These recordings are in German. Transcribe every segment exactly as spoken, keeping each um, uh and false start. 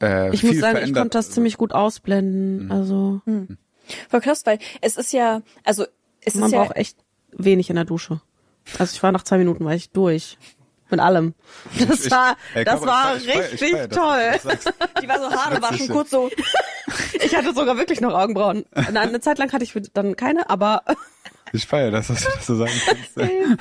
äh, Ich viel muss sagen, verändert. ich konnte das ziemlich gut ausblenden. Also Hm. Voll krass, weil es ist ja, also es man ist ja, braucht echt wenig in der Dusche. Also ich war nach zwei Minuten, war ich durch. Mit allem. Das Ich- war, ey, das Caro, war ich feier- ich feier- richtig ich feier, dass du toll. das sagst. die war so Haare waschen, Witzig. kurz so. Ich hatte sogar wirklich noch Augenbrauen. Nein, eine Zeit lang hatte ich dann keine, aber Ich feiere das, was du das so sagen kannst.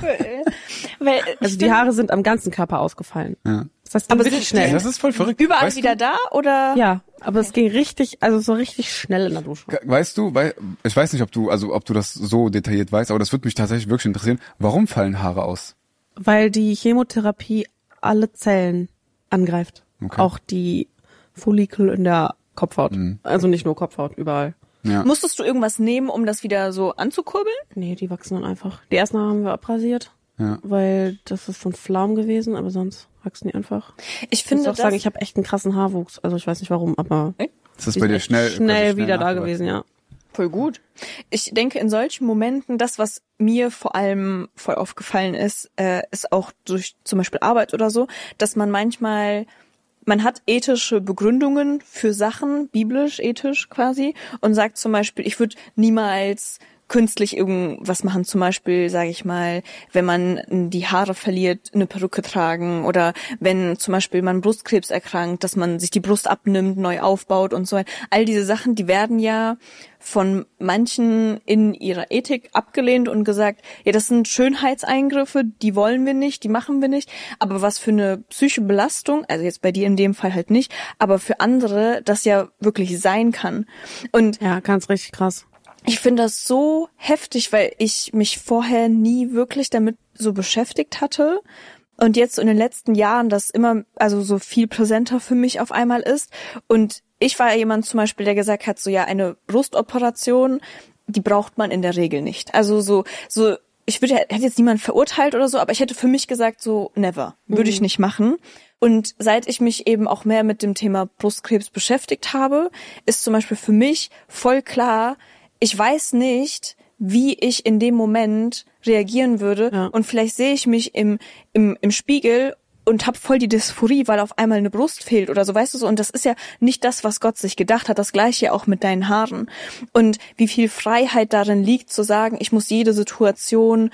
Weil, also ich die find, Haare sind am ganzen Körper ausgefallen. Ja. Das heißt, Aber wirklich sind- schnell. Ey, das ist voll verrückt. überall weißt wieder du, da oder? Ja, aber es ging richtig, also so richtig schnell in der Dusche. Weißt du, weil, ich weiß nicht, ob du, also ob du das so detailliert weißt, aber das würde mich tatsächlich wirklich interessieren. Warum fallen Haare aus? Weil die Chemotherapie alle Zellen angreift. Okay. Auch die Follikel in der Kopfhaut. Mhm. Also nicht nur Kopfhaut, überall. Ja. Musstest du irgendwas nehmen, um das wieder so anzukurbeln? Nee, die wachsen dann einfach. Die ersten haben wir abrasiert, Ja. weil das ist so ein Flaum gewesen, aber sonst wachsen die einfach. Ich Ich finde muss auch das, sagen, ich habe echt einen krassen Haarwuchs. Also ich weiß nicht warum, aber Das ist die bei sind dir echt schnell, schnell quasi wieder da nachgewachsen. gewesen, ja. voll gut. Ich denke, in solchen Momenten, das, was mir vor allem voll aufgefallen ist, äh, ist auch durch zum Beispiel Arbeit oder so, dass man manchmal, man hat ethische Begründungen für Sachen, biblisch, ethisch quasi, und sagt zum Beispiel, ich würde niemals künstlich irgendwas machen, zum Beispiel, sage ich mal, wenn man die Haare verliert, eine Perücke tragen oder wenn zum Beispiel man Brustkrebs erkrankt, dass man sich die Brust abnimmt, neu aufbaut und so weiter. All diese Sachen, die werden ja von manchen in ihrer Ethik abgelehnt und gesagt, ja, das sind Schönheitseingriffe, die wollen wir nicht, die machen wir nicht, aber was für eine psychische Belastung, also jetzt bei dir in dem Fall halt nicht, aber für andere das ja wirklich sein kann. Und Ja, ganz richtig krass. ich finde das so heftig, weil ich mich vorher nie wirklich damit so beschäftigt hatte und jetzt so in den letzten Jahren das immer, also so viel präsenter für mich auf einmal ist. Und ich war jemand zum Beispiel, der gesagt hat, so ja, eine Brustoperation, die braucht man in der Regel nicht. Also so, so, ich würde, hätte jetzt niemand verurteilt oder so, aber ich hätte für mich gesagt, so never, würde ich nicht machen. Und seit ich mich eben auch mehr mit dem Thema Brustkrebs beschäftigt habe, ist zum Beispiel für mich voll klar, ich weiß nicht, wie ich in dem Moment reagieren würde. Ja. Und vielleicht sehe ich mich im, im, im Spiegel und hab voll die Dysphorie, weil auf einmal eine Brust fehlt oder so, weißt du so. Und das ist ja nicht das, was Gott sich gedacht hat. Das Gleiche auch mit deinen Haaren. Und wie viel Freiheit darin liegt, zu sagen, ich muss jede Situation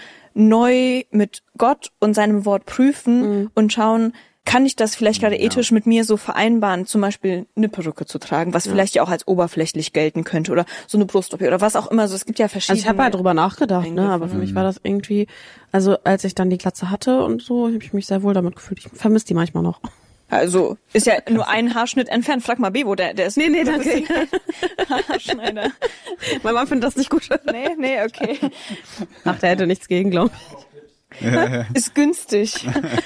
neu mit Gott und seinem Wort prüfen Mhm. und schauen, kann ich das vielleicht gerade Ja. ethisch mit mir so vereinbaren, zum Beispiel eine Perücke zu tragen, was Ja. vielleicht ja auch als oberflächlich gelten könnte oder so eine Brust-O P oder was auch immer. Also es gibt ja verschiedene. Also ich habe halt drüber nachgedacht, ne, Eingriffe. aber für mich war das irgendwie, also als ich dann die Glatze hatte und so, habe ich mich sehr wohl damit gefühlt. Ich vermisse die manchmal noch. Also ist ja nur ein Haarschnitt entfernt. Frag mal Bebo, der, der ist... Nee, nee, danke. Haarschneider. Mein Mann findet das nicht gut. Nee, nee, okay. Ach, der hätte nichts gegen, glaube ich. Ja, ja. Ist günstig.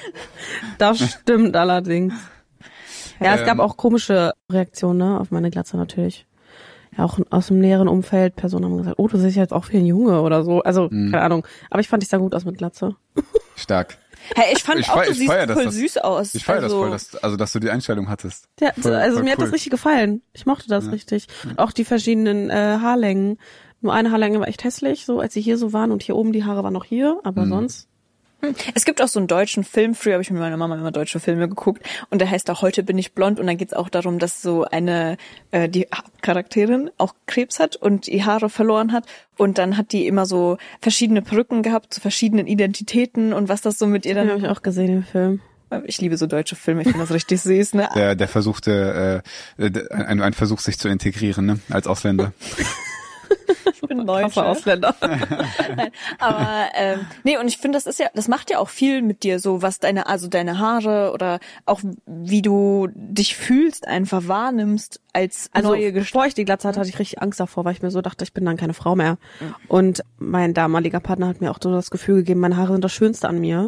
Das stimmt allerdings. Ja, es Ähm. gab auch komische Reaktionen, ne, auf meine Glatze natürlich. Ja, auch aus dem näheren Umfeld, Personen haben gesagt, oh, du siehst jetzt auch wie ein Junge oder so. Also, Mhm. keine Ahnung. Aber ich fand, ich sah gut aus mit Glatze. Stark. Hey, ich fand Ich auch, feier- du ich siehst feier, dass voll das- süß aus. Ich feiere also, das voll, dass, also dass du die Einstellung hattest. Ja, Voll- also voll mir hat cool. das richtig gefallen. Ich mochte das Ja. richtig. Auch die verschiedenen äh, Haarlängen. Nur eine Haarlänge war echt hässlich, so als sie hier so waren und hier oben die Haare waren noch hier, aber Mhm. sonst. Es gibt auch so einen deutschen Film, früher habe ich mit meiner Mama immer deutsche Filme geguckt und der heißt auch Heute bin ich blond und dann geht's auch darum, dass so eine, äh, die Hauptcharakterin auch Krebs hat und die Haare verloren hat und dann hat die immer so verschiedene Perücken gehabt zu verschiedenen Identitäten und was das so mit ihr Den dann... habe ich auch gesehen im Film. Ich liebe so deutsche Filme, ich finde das richtig süß, ne? Der, der versuchte, äh, der- ein, ein Versuch, sich zu integrieren, ne, als Ausländer. Ich bin Krasser Deutsche. Ausländer. Nein, aber ähm, nee, und ich finde, das ist ja, das macht ja auch viel mit dir, so was deine, also deine Haare oder auch wie du dich fühlst, einfach wahrnimmst als Also neue Gestalt. bevor ich die Glatze hatte, hatte ich richtig Angst davor, weil ich mir so dachte, ich bin dann keine Frau mehr. Und mein damaliger Partner hat mir auch so das Gefühl gegeben, meine Haare sind das Schönste an mir.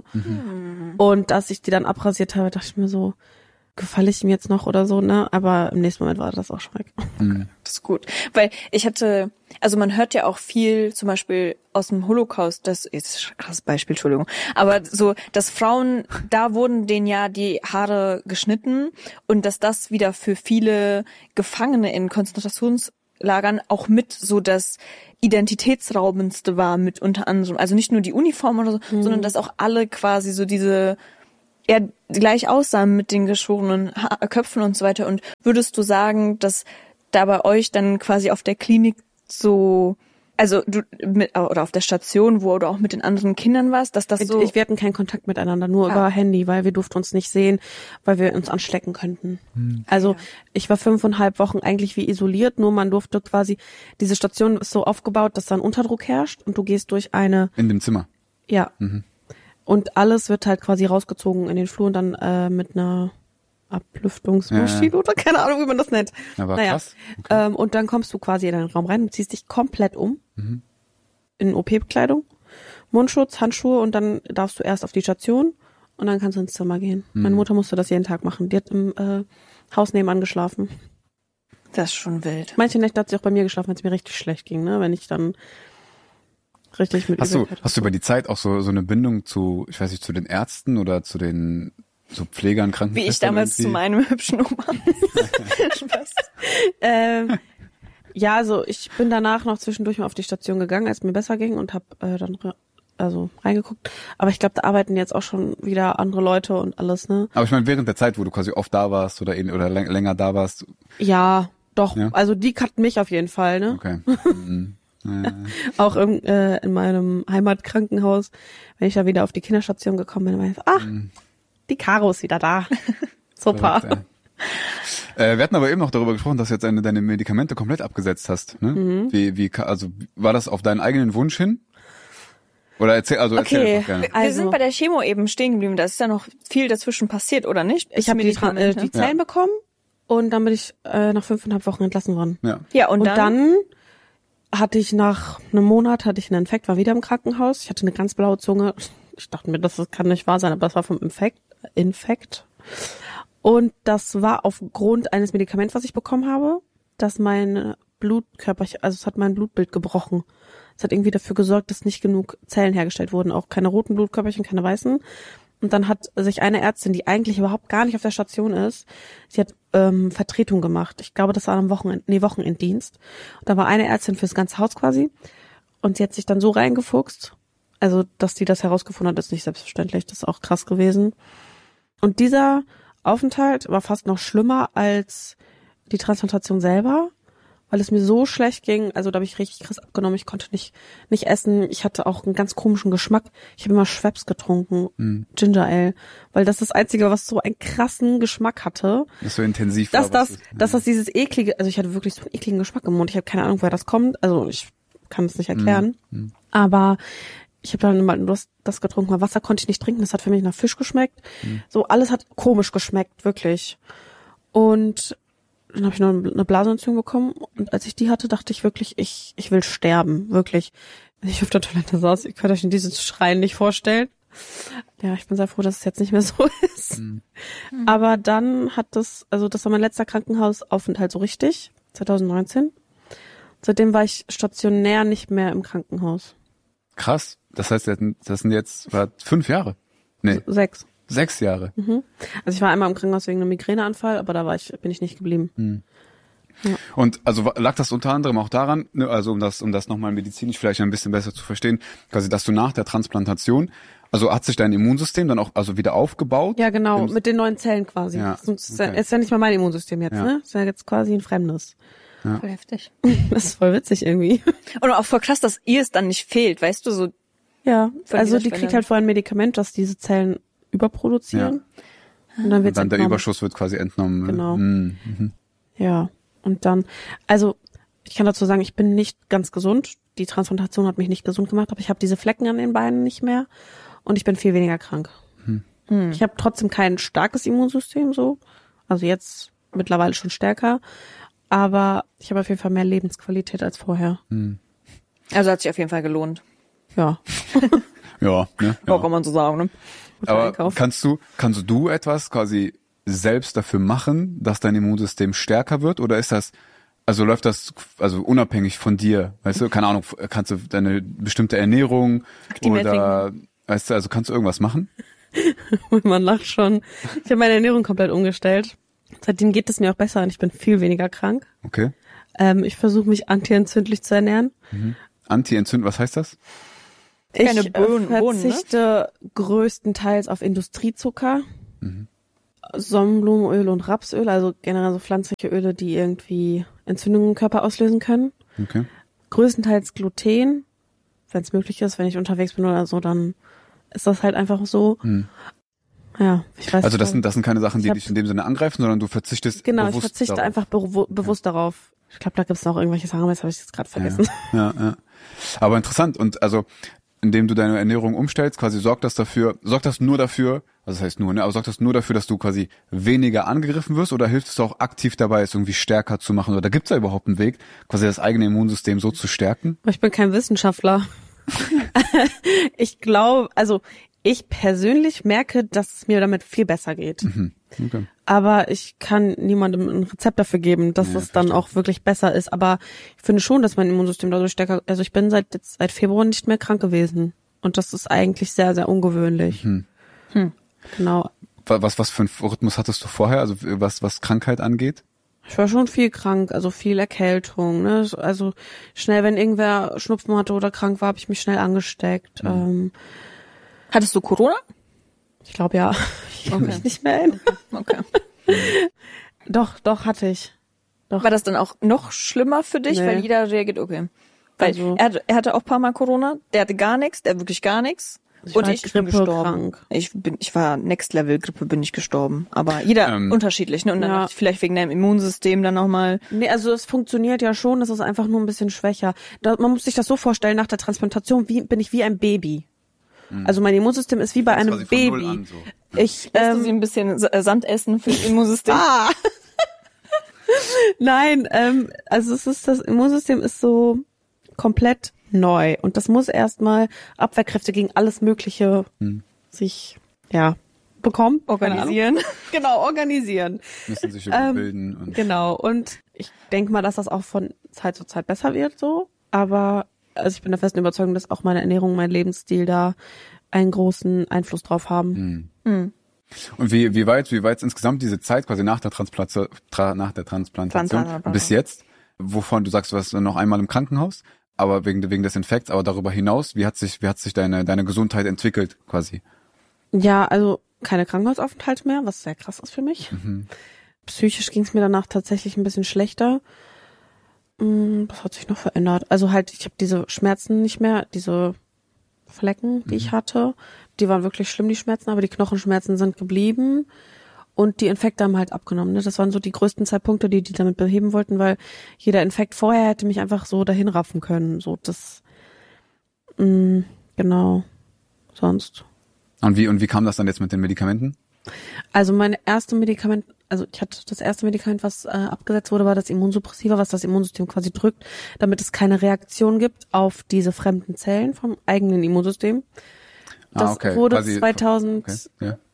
Und als ich die dann abrasiert habe, dachte ich mir so, gefalle ich ihm jetzt noch oder so, ne? Aber im nächsten Moment war das auch schreck. Mhm. Das ist gut, weil ich hatte, also man hört ja auch viel, zum Beispiel aus dem Holocaust, das ist ein krasses Beispiel, Entschuldigung, aber so, dass Frauen, da wurden denen ja die Haare geschnitten und dass das wieder für viele Gefangene in Konzentrationslagern auch mit so das Identitätsraubendste war, mit unter anderem, also nicht nur die Uniform oder so, Mhm. sondern dass auch alle quasi so diese ja gleich aussahen mit den geschorenen ha- Köpfen und so weiter. Und würdest du sagen, dass da bei euch dann quasi auf der Klinik so, also du mit, oder auf der Station, wo du auch mit den anderen Kindern warst, dass das so... Ich, wir hatten keinen Kontakt miteinander, nur Ah. über Handy, weil wir durften uns nicht sehen, weil wir uns anstecken könnten. Hm. Also Ja. ich war fünfeinhalb Wochen eigentlich wie isoliert, nur man durfte quasi, diese Station ist so aufgebaut, dass da ein Unterdruck herrscht und du gehst durch eine... In dem Zimmer. Ja. Mhm. Und alles wird halt quasi rausgezogen in den Flur und dann äh, mit einer Ablüftungsmaschine Ja, ja. oder keine Ahnung, wie man das nennt. Aber naja. krass. Okay. Ähm, und dann kommst du quasi in den Raum rein und ziehst dich komplett um. Mhm. In O P-Bekleidung, Mundschutz, Handschuhe und dann darfst du erst auf die Station und dann kannst du ins Zimmer gehen. Mhm. Meine Mutter musste das jeden Tag machen. Die hat im äh, Haus nebenan geschlafen. Das ist schon wild. Manche Nächte hat sie auch bei mir geschlafen, wenn es mir richtig schlecht ging, ne? Wenn ich dann richtig mit Hast du, Übelkeit- hast du über die Zeit auch so, so eine Bindung zu, ich weiß nicht, zu den Ärzten oder zu den so Pflegern, Wie Krankenschwestern? ich damals zu irgendwie? meinem hübschen Oma. Spaß. Ähm, ja, also ich bin danach noch zwischendurch mal auf die Station gegangen, als mir besser ging und habe äh, dann re- also reingeguckt. Aber ich glaube, da arbeiten jetzt auch schon wieder andere Leute und alles, ne? Aber ich meine, während der Zeit, wo du quasi oft da warst oder, in, oder läng- länger da warst, Ja, doch. Ja? Also die kannten mich auf jeden Fall, ne? okay. Mhm. Äh, Auch in, äh, in meinem Heimatkrankenhaus, wenn ich da wieder auf die Kinderstation gekommen bin, meinte ich, ach, Mhm. die Caro ist wieder da. Super. verrückt, ey. Äh, wir hatten aber eben noch darüber gesprochen, dass du jetzt eine, deine Medikamente komplett abgesetzt hast. Ne? Mhm. Wie, wie, ka- also war das auf deinen eigenen Wunsch hin? Oder erzähl, also erzähl Okay. einfach gerne. Wir Also- sind bei der Chemo eben stehen geblieben. Da ist ja noch viel dazwischen passiert, oder nicht? Ich habe die, Tra- äh, Medikamente. die Zellen bekommen und dann bin ich äh, nach fünfeinhalb Wochen entlassen worden. Ja. Ja, und, Und, dann, dann, hatte ich nach einem Monat hatte ich einen Infekt, war wieder im Krankenhaus. Ich hatte eine ganz blaue Zunge. Ich dachte mir, das kann nicht wahr sein, aber das war vom Infekt. Infekt. Und das war aufgrund eines Medikaments, was ich bekommen habe, dass mein Blutkörperchen, also es hat mein Blutbild gebrochen. Es hat irgendwie dafür gesorgt, dass nicht genug Zellen hergestellt wurden, auch keine roten Blutkörperchen, keine weißen. Und dann hat sich eine Ärztin, die eigentlich überhaupt gar nicht auf der Station ist, sie hat ähm, Vertretung gemacht. Ich glaube, das war am Wochenend, nee, Wochenenddienst. Und da war eine Ärztin fürs ganze Haus quasi. Und sie hat sich dann so reingefuchst. Also, dass die das herausgefunden hat, ist nicht selbstverständlich. Das ist auch krass gewesen. Und dieser Aufenthalt war fast noch schlimmer als die Transplantation selber, weil es mir so schlecht ging. Also da habe ich richtig krass abgenommen. Ich konnte nicht nicht essen. Ich hatte auch einen ganz komischen Geschmack. Ich habe immer Schweppes getrunken, Mhm. Ginger Ale, weil das ist das Einzige, was so einen krassen Geschmack hatte. Das so intensiv Dass war. das, was du- dass das dieses eklige, also ich hatte wirklich so einen ekligen Geschmack im Mund. Ich habe keine Ahnung, woher das kommt. Also ich kann es nicht erklären. Mhm. Aber ich habe dann mal das, das getrunken, weil Wasser konnte ich nicht trinken. Das hat für mich nach Fisch geschmeckt. Mhm. So alles hat komisch geschmeckt, wirklich. Und dann habe ich noch eine Blasenentzündung bekommen. Und als ich die hatte, dachte ich wirklich, ich ich will sterben, wirklich. Als ich auf der Toilette saß, ihr könnt euch in dieses Schreien nicht vorstellen. Ja, ich bin sehr froh, dass es jetzt nicht mehr so ist. Mhm. Aber dann hat das, also das war mein letzter Krankenhausaufenthalt so richtig, zwanzig neunzehn. Seitdem war ich stationär nicht mehr im Krankenhaus. Krass. Das heißt, das sind jetzt war fünf Jahre. Nee, Sechs. sechs Jahre. Mhm. Also ich war einmal im Krankenhaus wegen einem Migräneanfall, aber da war ich, bin ich nicht geblieben. Mhm. Und also wa- lag das unter anderem auch daran, ne, also um das, um das nochmal medizinisch vielleicht ein bisschen besser zu verstehen, quasi, dass du nach der Transplantation, also hat sich dein Immunsystem dann auch also wieder aufgebaut? Ja, genau, Im- mit den neuen Zellen quasi. Ja, Das ist, ja, okay. ist ja nicht mal mein Immunsystem jetzt, Ja. ne? Ist ja jetzt quasi ein fremdes. Voll heftig. Das ist voll witzig irgendwie. Und auch voll krass, dass ihr es dann nicht fehlt, weißt du, so. Ja, Von also dieser die Spende. kriegt halt vorher ein Medikament, das diese Zellen überproduzieren. Und dann Und wird's dann der entnommen. Überschuss wird quasi entnommen. ne? Genau. Mhm. Mhm. Ja, und dann, also ich kann dazu sagen, ich bin nicht ganz gesund. Die Transplantation hat mich nicht gesund gemacht, aber ich habe diese Flecken an den Beinen nicht mehr und ich bin viel weniger krank. Hm. Ich habe trotzdem kein starkes Immunsystem so, also jetzt mittlerweile schon stärker, aber ich habe auf jeden Fall mehr Lebensqualität als vorher. Also hat sich auf jeden Fall gelohnt. Ja, Ja, ne? Ja. Ja. Kann man so sagen, ne? guter Aber Einkauf. kannst du, kannst du etwas quasi selbst dafür machen, dass dein Immunsystem stärker wird? Oder ist das, also läuft das also unabhängig von dir? Weißt du, keine Ahnung, kannst du deine bestimmte Ernährung Die mehr oder, weißt du, also kannst du irgendwas machen? Man lacht schon. Ich habe meine Ernährung komplett umgestellt. Seitdem geht es mir auch besser und ich bin viel weniger krank. Okay. Ähm, ich versuche mich antientzündlich zu ernähren. Anti-entzündend, was heißt das? Ich Keine Bohnen- äh, Bohnen, ne? verzichte größtenteils auf Industriezucker. Mhm. Sonnenblumenöl und Rapsöl, also generell so pflanzliche Öle, die irgendwie Entzündungen im Körper auslösen können. Okay. Größtenteils Gluten, wenn es möglich ist, wenn ich unterwegs bin oder so, dann ist das halt einfach so. Hm. Ja, ich weiß Also das nicht. sind, das sind keine Sachen, die hab, dich in dem Sinne angreifen, sondern du verzichtest genau, bewusst ich verzichte darauf. einfach be- bewusst ja. darauf. Ich glaube, da gibt es noch irgendwelche Sachen, aber jetzt habe ich es gerade vergessen. Ja, ja, ja. Aber interessant. Und also, indem du deine Ernährung umstellst, quasi sorgt das dafür, sorgt das nur dafür, also das heißt nur, ne, aber sorgt das nur dafür, dass du quasi weniger angegriffen wirst, oder hilft es auch aktiv dabei, es irgendwie stärker zu machen? Oder gibt es da überhaupt einen Weg, quasi das eigene Immunsystem so zu stärken? Ich bin kein Wissenschaftler. Ich glaube, also ich persönlich merke, dass es mir damit viel besser geht. Mhm. Okay. Aber ich kann niemandem ein Rezept dafür geben, dass Ja, es dann auch wirklich besser ist. Aber ich finde schon, dass mein Immunsystem dadurch stärker, also ich bin seit jetzt seit Februar nicht mehr krank gewesen. Und das ist eigentlich sehr, sehr ungewöhnlich. Mhm. Hm. Genau. Was, was für einen Rhythmus hattest du vorher, also was, was Krankheit angeht? Ich war schon viel krank, also viel Erkältung, ne? Also schnell, wenn irgendwer Schnupfen hatte oder krank war, habe ich mich schnell angesteckt. Mhm. Ähm, Hattest du Corona? ich glaube ja. Ich kann Okay. mich nicht mehr erinnern. Okay. Doch, doch, hatte ich. Doch. War das dann auch noch schlimmer für dich, Nee. weil jeder reagiert, okay. Weil Also- er, hatte, er hatte auch ein paar Mal Corona, der hatte gar nichts, der wirklich gar nichts. Ich Und war ich bin gestorben. grippekrank. Ich bin, ich war Next Level Grippe, bin ich gestorben. Aber jeder Ähm, unterschiedlich, ne? Und dann ja. dachte ich vielleicht wegen deinem Immunsystem dann nochmal. Nee, also es funktioniert ja schon, es ist einfach nur ein bisschen schwächer. Da, man muss sich das so vorstellen, nach der Transplantation wie, bin ich wie ein Baby. Also mein Immunsystem ist wie bei einem Quasi von null Baby. an so. Ich, Lässt du ähm, sie ein bisschen S- äh, Sand essen für das Immunsystem? ah! Nein, ähm, also es ist, das Immunsystem ist so komplett neu und das muss erstmal Abwehrkräfte gegen alles Mögliche Hm. sich, ja, bekommen. Organisieren. Keine Ahnung. Genau, organisieren. Müssen sich Ähm, überbilden. und Genau, und ich denke mal, dass das auch von Zeit zu Zeit besser wird, so. Aber also ich bin der festen Überzeugung, dass auch meine Ernährung, mein Lebensstil da einen großen Einfluss drauf haben. Hm. Hm. Und wie, wie weit, wie weit insgesamt diese Zeit quasi nach der Transplantation, tra, nach der Transplantation Transplantation. bis jetzt, wovon du sagst, du warst noch einmal im Krankenhaus, aber wegen, wegen des Infekts, aber darüber hinaus, wie hat sich, wie hat sich deine, deine Gesundheit entwickelt, quasi? Ja, also keine Krankenhausaufenthalte mehr, was sehr krass ist für mich. Mhm. Psychisch ging es mir danach tatsächlich ein bisschen schlechter. Hm, Was hat sich noch verändert? Also halt, ich habe diese Schmerzen nicht mehr, diese Flecken, die Mhm. ich hatte, die waren wirklich schlimm, die Schmerzen, aber die Knochenschmerzen sind geblieben und die Infekte haben halt abgenommen. Ne? Das waren so die größten zwei Punkte, die die damit beheben wollten, weil jeder Infekt vorher hätte mich einfach so dahin raffen können. So das, mh, genau, sonst. Und wie, und wie kam das dann jetzt mit den Medikamenten? Also meine erste Medikament, also ich hatte das erste Medikament, was äh, abgesetzt wurde, war das Immunsuppressiva, was das Immunsystem quasi drückt, damit es keine Reaktion gibt auf diese fremden Zellen vom eigenen Immunsystem. Das ah, okay. wurde quasi, zweitausendeinundzwanzig,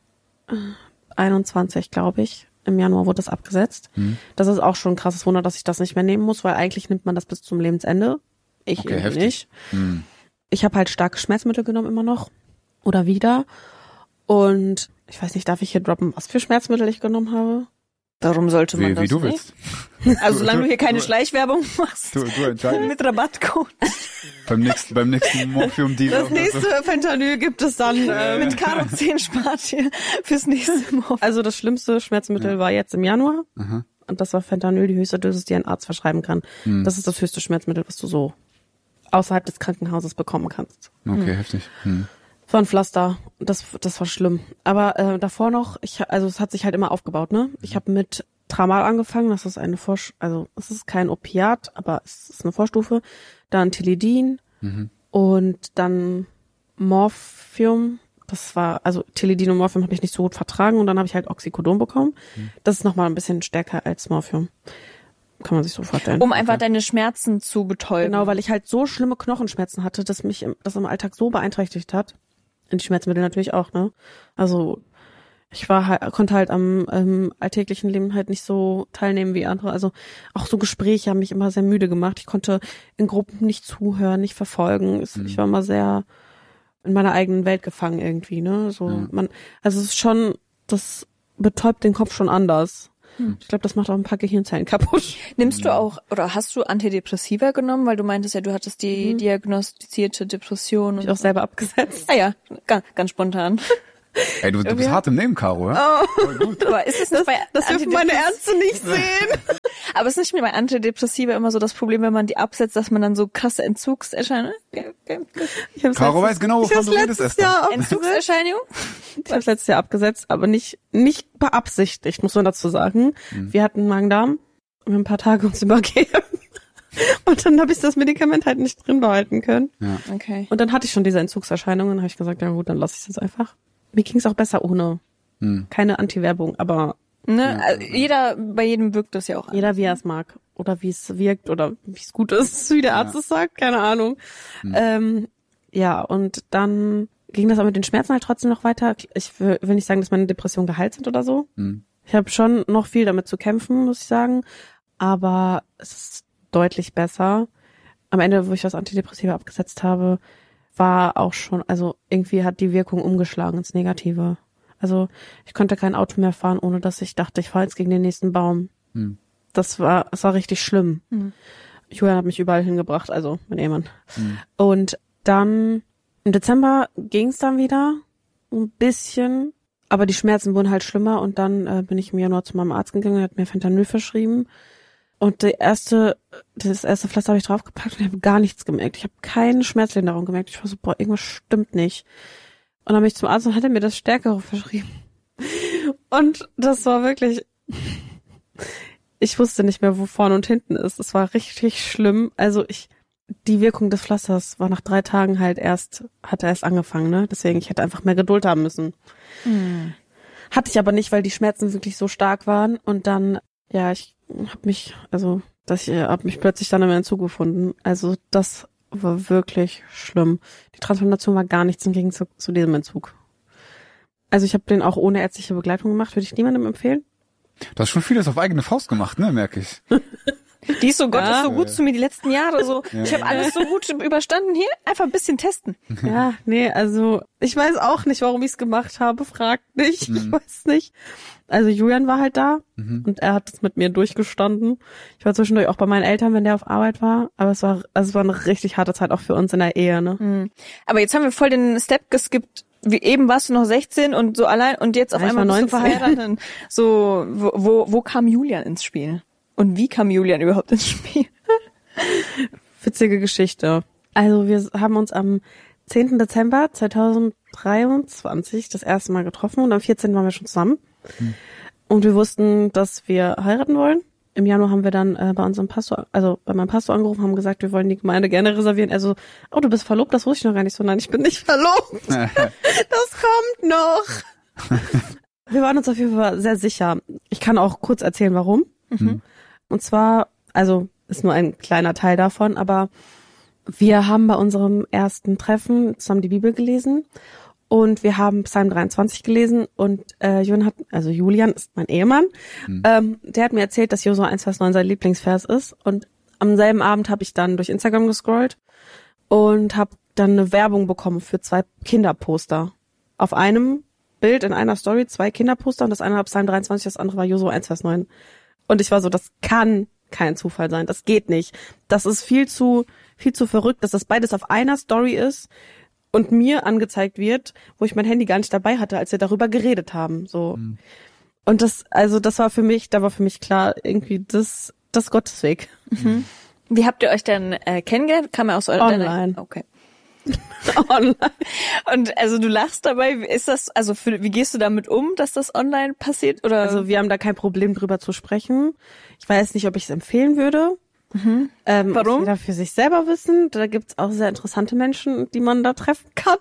okay. Ja. glaube ich. Im Januar wurde das abgesetzt. Mhm. Das ist auch schon ein krasses Wunder, dass ich das nicht mehr nehmen muss, weil eigentlich nimmt man das bis zum Lebensende. Ich Okay, irgendwie heftig. nicht. Hm. Ich habe halt starke Schmerzmittel genommen immer noch. Oder wieder. Und ich weiß nicht, darf ich hier droppen, was für Schmerzmittel ich genommen habe? Warum sollte man Wie, das wie du nicht? willst. Also solange du hier keine du- Schleichwerbung machst. Du, du entscheidest. Mit Rabattcode. beim nächsten, beim nächsten Morphium-Dealer. Das nächste Fentanyl gibt es dann. Ja, Ähm, Mit Karo zehn spart ihr fürs nächste Mal. also das schlimmste Schmerzmittel Ja. war jetzt im Januar. Aha. Und das war Fentanyl, die höchste Dosis, die ein Arzt verschreiben kann. Hm. Das ist das höchste Schmerzmittel, was du so außerhalb des Krankenhauses bekommen kannst. Okay, heftig. Hm. Das war ein Pflaster. Das, das war schlimm. Aber äh, davor noch, ich, also es hat sich halt immer aufgebaut, ne? Ich habe mit Tramal angefangen, das ist eine Vor, also es ist kein Opiat, aber es ist eine Vorstufe. Dann Tilidin Mhm. und dann Morphium. Das war, also Tilidin und Morphium habe ich nicht so gut vertragen und dann habe ich halt Oxycodon bekommen. Das ist nochmal ein bisschen stärker als Morphium. Kann man sich so vorstellen. Um einfach deine Schmerzen zu betäuben. Genau, weil ich halt so schlimme Knochenschmerzen hatte, dass mich im, das im Alltag so beeinträchtigt hat. Und die Schmerzmittel natürlich auch, ne? Also ich war halt, konnte halt am ähm, alltäglichen Leben halt nicht so teilnehmen wie andere. Also auch so Gespräche haben mich immer sehr müde gemacht. Ich konnte in Gruppen nicht zuhören, nicht verfolgen. Es, Mhm. Ich war immer sehr in meiner eigenen Welt gefangen irgendwie, ne? So Ja. man, also es ist schon, das betäubt den Kopf schon anders. Ich glaube, das macht auch ein paar Gehirnzellen kaputt. Nimmst du auch, oder hast du Antidepressiva genommen? Weil du meintest ja, du hattest die Mhm. diagnostizierte Depression. Hab Und ich auch selber abgesetzt. Ah ja, ganz, ganz spontan. Ey, du, du bist hart im Nehmen, Caro, ja? Oh. Voll gut. Aber ist es nicht Das, bei das dürfen meine Antidepress- Ärzte nicht sehen. Aber ist nicht bei Antidepressiva immer so das Problem, wenn man die absetzt, dass man dann so krasse Entzugserscheinungen? Ich hab's Caro letztes- weiß genau, ich wovon hab's du redest, letztes Esther. Jahr abgesetzt. Entzugserscheinungen? Ich hab's letztes Jahr abgesetzt, aber nicht, nicht beabsichtigt, muss man dazu sagen. Mhm. Wir hatten Magen-Darm, wir haben ein paar Tage uns übergeben. Und dann habe ich das Medikament halt nicht drin behalten können. Ja. Okay. Und dann hatte ich schon diese Entzugserscheinungen, habe ich gesagt, ja gut, dann lasse ich es jetzt einfach. Mir ging's auch besser ohne. Hm. Keine Anti-Werbung, aber Ne? Also jeder, bei jedem wirkt das ja auch an. jeder wie er es mag. Oder wie es wirkt oder wie es gut ist, wie der Arzt Ja. es sagt, keine Ahnung. Hm. Ähm, ja, und dann ging das aber mit den Schmerzen halt trotzdem noch weiter. Ich will, will nicht sagen, dass meine Depressionen geheilt sind oder so. Hm. Ich habe schon noch viel damit zu kämpfen, muss ich sagen. Aber es ist deutlich besser. Am Ende, wo ich das Antidepressiva abgesetzt habe, war auch schon, also irgendwie hat die Wirkung umgeschlagen ins Negative. Also ich konnte kein Auto mehr fahren, ohne dass ich dachte, ich fahre jetzt gegen den nächsten Baum. Hm. Das war, das war richtig schlimm. Mhm. Julian hat mich überall hingebracht, also mein Ehemann. Hm. Und dann im Dezember ging es dann wieder ein bisschen, aber die Schmerzen wurden halt schlimmer und dann äh, bin ich im Januar zu meinem Arzt gegangen, der hat mir Fentanyl verschrieben. Und die erste, das erste Pflaster habe ich draufgepackt und ich habe gar nichts gemerkt. Ich habe keine Schmerzlinderung gemerkt. Ich war so, boah, irgendwas stimmt nicht. Und dann bin ich zum Arzt und hat er mir das Stärkere verschrieben. Und das war wirklich, ich wusste nicht mehr, wo vorne und hinten ist. Es war richtig schlimm. Also ich, die Wirkung des Pflasters war nach drei Tagen halt erst, hat er erst angefangen, ne? Deswegen, ich hätte einfach mehr Geduld haben müssen. Mhm. Hatte ich aber nicht, weil die Schmerzen wirklich so stark waren. Und dann, ja, ich habe mich, also, dass ich habe mich plötzlich dann im Entzug gefunden. Also das war wirklich schlimm. Die Transplantation war gar nichts im Gegenzug zu diesem Entzug. Also ich habe den auch ohne ärztliche Begleitung gemacht. Würde ich niemandem empfehlen. Du hast schon vieles auf eigene Faust gemacht, ne, merke ich. Die ist so, Gott Ja. ist so gut zu mir die letzten Jahre. So, Ja. ich habe alles so gut überstanden. Hier, einfach ein bisschen testen. Ja, nee, also ich weiß auch nicht, warum ich es gemacht habe. Fragt nicht, ich weiß nicht. Also Julian war halt da Mhm. und er hat es mit mir durchgestanden. Ich war zwischendurch auch bei meinen Eltern, wenn der auf Arbeit war. Aber es war, also es war eine richtig harte Zeit auch für uns in der Ehe, ne? Mhm. Aber jetzt haben wir voll den Step geskippt. Wie eben warst du noch sechzehn und so allein und jetzt auf Ja, ich einmal war bist du neunzehn. verheiratet. So, wo, wo, wo kam Julian ins Spiel? Und wie kam Julian überhaupt ins Spiel? Witzige Geschichte. Also wir haben uns am zehnten Dezember zweitausenddreiundzwanzig das erste Mal getroffen und am vierzehnten waren wir schon zusammen. Hm. Und wir wussten, dass wir heiraten wollen. Im Januar haben wir dann äh, bei unserem Pastor, also bei meinem Pastor angerufen, haben gesagt, wir wollen die Gemeinde gerne reservieren. Also, oh, du bist verlobt? Das wusste ich noch gar nicht so. Nein, ich bin nicht verlobt. Das kommt noch. Wir waren uns auf jeden Fall sehr sicher. Ich kann auch kurz erzählen, warum. Mhm. Und zwar, also ist nur ein kleiner Teil davon, aber wir haben bei unserem ersten Treffen zusammen die Bibel gelesen und wir haben Psalm dreiundzwanzig gelesen und äh, Julian hat, also Julian ist mein Ehemann, Mhm. ähm, der hat mir erzählt, dass Josua eins Vers neun sein Lieblingsvers ist und am selben Abend habe ich dann durch Instagram gescrollt und habe dann eine Werbung bekommen für zwei Kinderposter. Auf einem Bild in einer Story zwei Kinderposter und das eine war Psalm dreiundzwanzig, das andere war Josua eins Vers neun. Und ich war so, das kann kein Zufall sein, das geht nicht. Das ist viel zu viel zu verrückt, dass das beides auf einer Story ist und mir angezeigt wird, wo ich mein Handy gar nicht dabei hatte, als wir darüber geredet haben. So. Mhm. Und das, also das war für mich, da war für mich klar, irgendwie das, das Gottesweg. Mhm. Wie habt ihr euch denn äh, kennengelernt? Kam er aus eurer Online. Okay. Online. Und also du lachst dabei, ist das, also für, wie gehst du damit um, dass das online passiert? Oder? Also wir haben da kein Problem drüber zu sprechen. Ich weiß nicht, ob ich es empfehlen würde. Mhm. Ähm, Warum? muss jeder für sich selber wissen. Da gibt's auch sehr interessante Menschen, die man da treffen kann.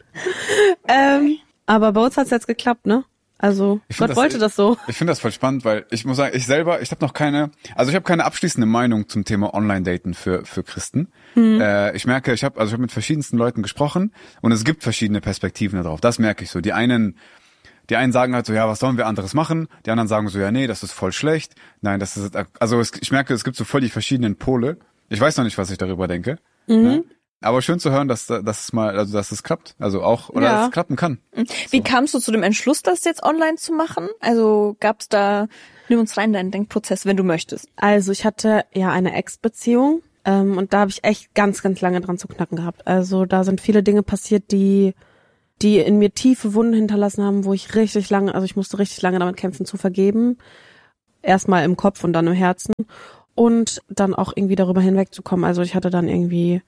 ähm, aber bei uns hat's jetzt geklappt, ne? Also Ich find Gott das- wollte das so. Ich finde das voll spannend, weil ich muss sagen, ich selber, ich habe noch keine, also ich habe keine abschließende Meinung zum Thema Online-Daten für für Christen. Äh, ich merke, ich habe also ich habe mit verschiedensten Leuten gesprochen und es gibt verschiedene Perspektiven darauf. Das merke ich so. Die einen Die einen sagen halt so, ja, was sollen wir anderes machen? Die anderen sagen so, ja, nee, das ist voll schlecht. Nein, das ist, also es, ich merke, es gibt so voll die verschiedenen Pole. Ich weiß noch nicht, was ich darüber denke. Mhm. Ne? Aber schön zu hören, dass, dass es mal, also dass es klappt. Also auch, oder Ja. dass es klappen kann. Wie kamst du zu dem Entschluss, das jetzt online zu machen? Also gab's da, nimm uns rein in deinen Denkprozess, wenn du möchtest. Also ich hatte ja eine Ex-Beziehung ähm, und da habe ich echt ganz, ganz lange dran zu knacken gehabt. Also da sind viele Dinge passiert, die die in mir tiefe Wunden hinterlassen haben, wo ich richtig lange, also ich musste richtig lange damit kämpfen zu vergeben. Erstmal im Kopf und dann im Herzen. Und dann auch irgendwie darüber hinwegzukommen. Also ich hatte dann irgendwie,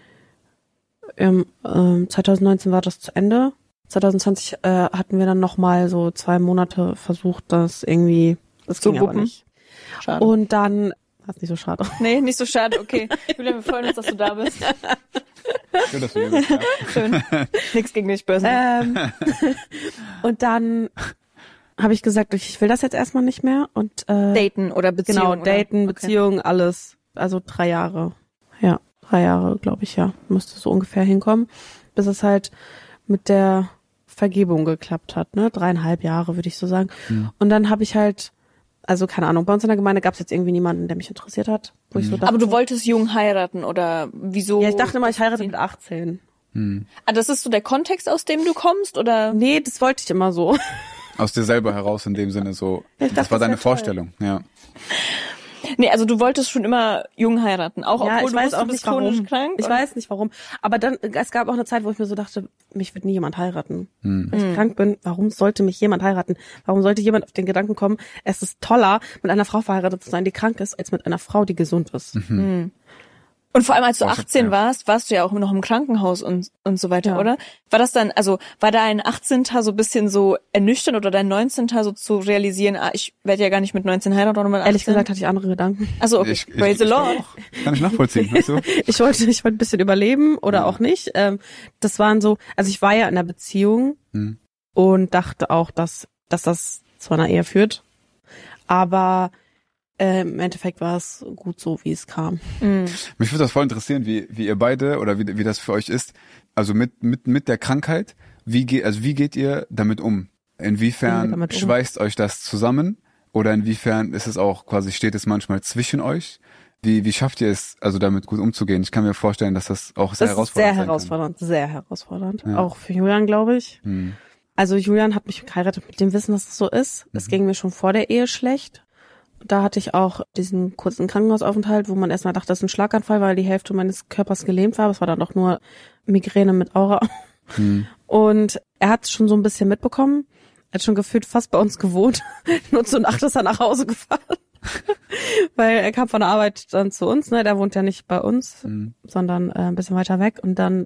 im, ähm, zwanzig neunzehn war das zu Ende. zwanzig zwanzig äh, hatten wir dann nochmal so zwei Monate versucht, das irgendwie, das Zu ging aber wuppen. nicht. Schade. Und dann, das ist nicht so schade. Nee, nicht so schade, okay. Julian, wir freuen uns, dass du da bist. Schön, dass du hier bist, ja. Schön. Nix gegen dich, Böse. Ähm, und dann habe ich gesagt, ich will das jetzt erstmal nicht mehr. Und äh, Daten oder Beziehung. genau, oder? daten, Okay. Beziehung, alles. Also drei Jahre. Ja, drei Jahre, glaube ich, ja. Müsste so ungefähr hinkommen. Bis es halt mit der Vergebung geklappt hat, ne? Dreieinhalb Jahre, würde ich so sagen. Mhm. Und dann habe ich halt, also keine Ahnung, bei uns in der Gemeinde gab es jetzt irgendwie niemanden, der mich interessiert hat. Wo ich so dachte, Aber du wolltest jung heiraten oder wieso? ja, ich dachte immer, ich heirate mit achtzehn. Ah, das ist so der Kontext, aus dem du kommst, oder? Nee, das wollte ich immer so. Aus dir selber heraus in dem Sinne so, Ja, ich das dachte, war das deine wär toll. Vorstellung, ja. Nee, also du wolltest schon immer jung heiraten, auch Ja, obwohl ich du weiß wusstest, auch du bist nicht chronisch warum. krank. Ich und- weiß nicht warum. Aber dann, es gab auch eine Zeit, wo ich mir so dachte, mich wird nie jemand heiraten. Wenn ich krank bin, warum sollte mich jemand heiraten? Warum sollte jemand auf den Gedanken kommen, es ist toller, mit einer Frau verheiratet zu sein, die krank ist, als mit einer Frau, die gesund ist. Und vor allem, als du Boah, ich hab- achtzehn ja. warst, warst du ja auch noch im Krankenhaus und und so weiter, Ja. oder? War das dann, also war dein achtzehnter so ein bisschen so ernüchternd oder dein neunzehnter so zu realisieren, ah, ich werde ja gar nicht mit neunzehn heiraten oder mit achtzehn? Ehrlich gesagt hatte ich andere Gedanken. Also okay, Ich- ich- praise the ich- Lord. Kann ich nachvollziehen, weißt du? Ich wollte, ich wollte ein bisschen überleben oder auch nicht. Ähm, das waren so, also ich war ja in einer Beziehung Mhm. und dachte auch, dass, dass das zu einer Ehe führt. Aber äh, im Endeffekt war es gut so, wie es kam. Mich würde das voll interessieren, wie, wie ihr beide oder wie, wie das für euch ist. Also mit, mit, mit der Krankheit, wie geht, also wie geht ihr damit um? Wie geht ihr Inwiefern damit um? schweißt euch das zusammen? Oder inwiefern ist es auch quasi, steht es manchmal zwischen euch? Wie, wie schafft ihr es, also damit gut umzugehen? Ich kann mir vorstellen, dass das auch sehr Das ist herausfordernd sehr sein herausfordernd, sehr herausfordernd. Ja. Auch für Julian, glaube ich. kann. Hm. Also Julian hat mich geheiratet mit dem Wissen, dass es so ist. Es ging mir schon vor der Ehe schlecht. Da hatte ich auch diesen kurzen Krankenhausaufenthalt, wo man erstmal dachte, das ist ein Schlaganfall, weil die Hälfte meines Körpers gelähmt war. Aber es war dann doch nur Migräne mit Aura. Hm. Und er hat es schon so ein bisschen mitbekommen. Er hat schon gefühlt fast bei uns gewohnt. Nur zur Nacht ist er nach Hause gefahren. Weil er kam von der Arbeit dann zu uns, ne? Der wohnt ja nicht bei uns, Mhm. sondern äh, ein bisschen weiter weg. Und dann,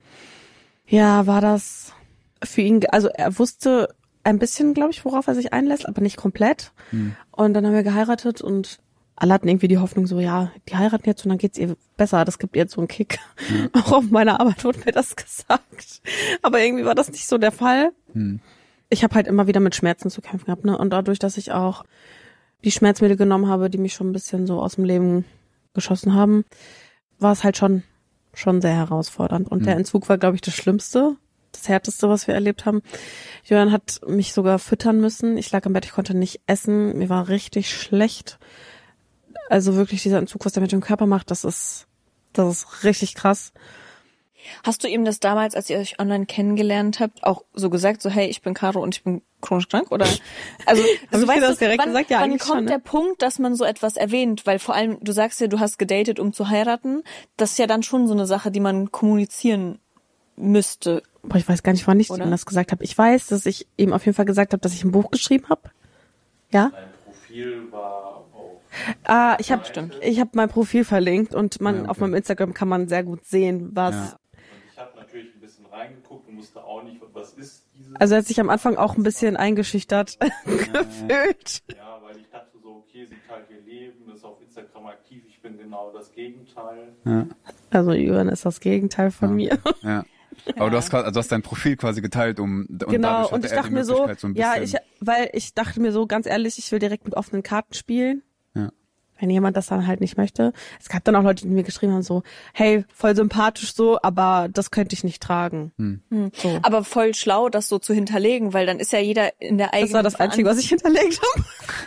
ja, war das für ihn, also er wusste ein bisschen, glaube ich, worauf er sich einlässt, aber nicht komplett. Mhm. Und dann haben wir geheiratet und alle hatten irgendwie die Hoffnung so, ja, die heiraten jetzt und dann geht's ihr besser, das gibt ihr jetzt so einen Kick. Auch auf meiner Arbeit wurde mir das gesagt. Aber irgendwie war das nicht so der Fall. Mhm. Ich habe halt immer wieder mit Schmerzen zu kämpfen gehabt, ne? Und dadurch, dass ich auch die Schmerzmittel genommen habe, die mich schon ein bisschen so aus dem Leben geschossen haben, war es halt schon schon sehr herausfordernd. Und Mhm. der Entzug war, glaube ich, das Schlimmste, das Härteste, was wir erlebt haben. Julian hat mich sogar füttern müssen. Ich lag im Bett, ich konnte nicht essen. Mir war richtig schlecht. Also wirklich dieser Entzug, was der mit dem Körper macht, das ist, das ist richtig krass. Hast du ihm das damals, als ihr euch online kennengelernt habt, auch so gesagt, so hey, ich bin Caro und ich bin chronisch krank? Oder also, also ich dir weißt das du, direkt wann, gesagt? Ja, wann eigentlich kommt schon, ne? der Punkt, dass man so etwas erwähnt? Weil vor allem, du sagst ja, du hast gedatet, um zu heiraten. Das ist ja dann schon so eine Sache, die man kommunizieren müsste. Boah, ich weiß gar nicht, wann ich Oder? ihm das gesagt habe. Ich weiß, dass ich ihm auf jeden Fall gesagt habe, dass ich ein Buch geschrieben habe. Ja? Dein Profil war auf. Ah, ich habe Stimmt. ich habe mein Profil verlinkt und man Ja, okay. auf meinem Instagram kann man sehr gut sehen, was. Ja. Und ich habe natürlich ein bisschen reingeguckt und wusste auch nicht, was ist dieses. Also er hat sich am Anfang auch ein bisschen eingeschüchtert gefühlt. Ja, weil ich dachte so, okay, sie teilt ihr Leben, ist auf Instagram aktiv, ich bin genau das Gegenteil. Ja. Also Julian ist das Gegenteil von mir. Ja. Aber du hast quasi, also du hast dein Profil quasi geteilt, um und Genau, dadurch und hatte ich er dachte die mir so, Möglichkeit, so ein ja, ich, bisschen, weil ich dachte mir so, ganz ehrlich, ich will direkt mit offenen Karten spielen. Ja. Wenn jemand das dann halt nicht möchte. Es gab dann auch Leute, die mir geschrieben haben so, hey, voll sympathisch so, aber das könnte ich nicht tragen. Hm. So. Aber voll schlau, das so zu hinterlegen, weil dann ist ja jeder in der eigenen Das war das Einzige, was ich hinterlegt habe.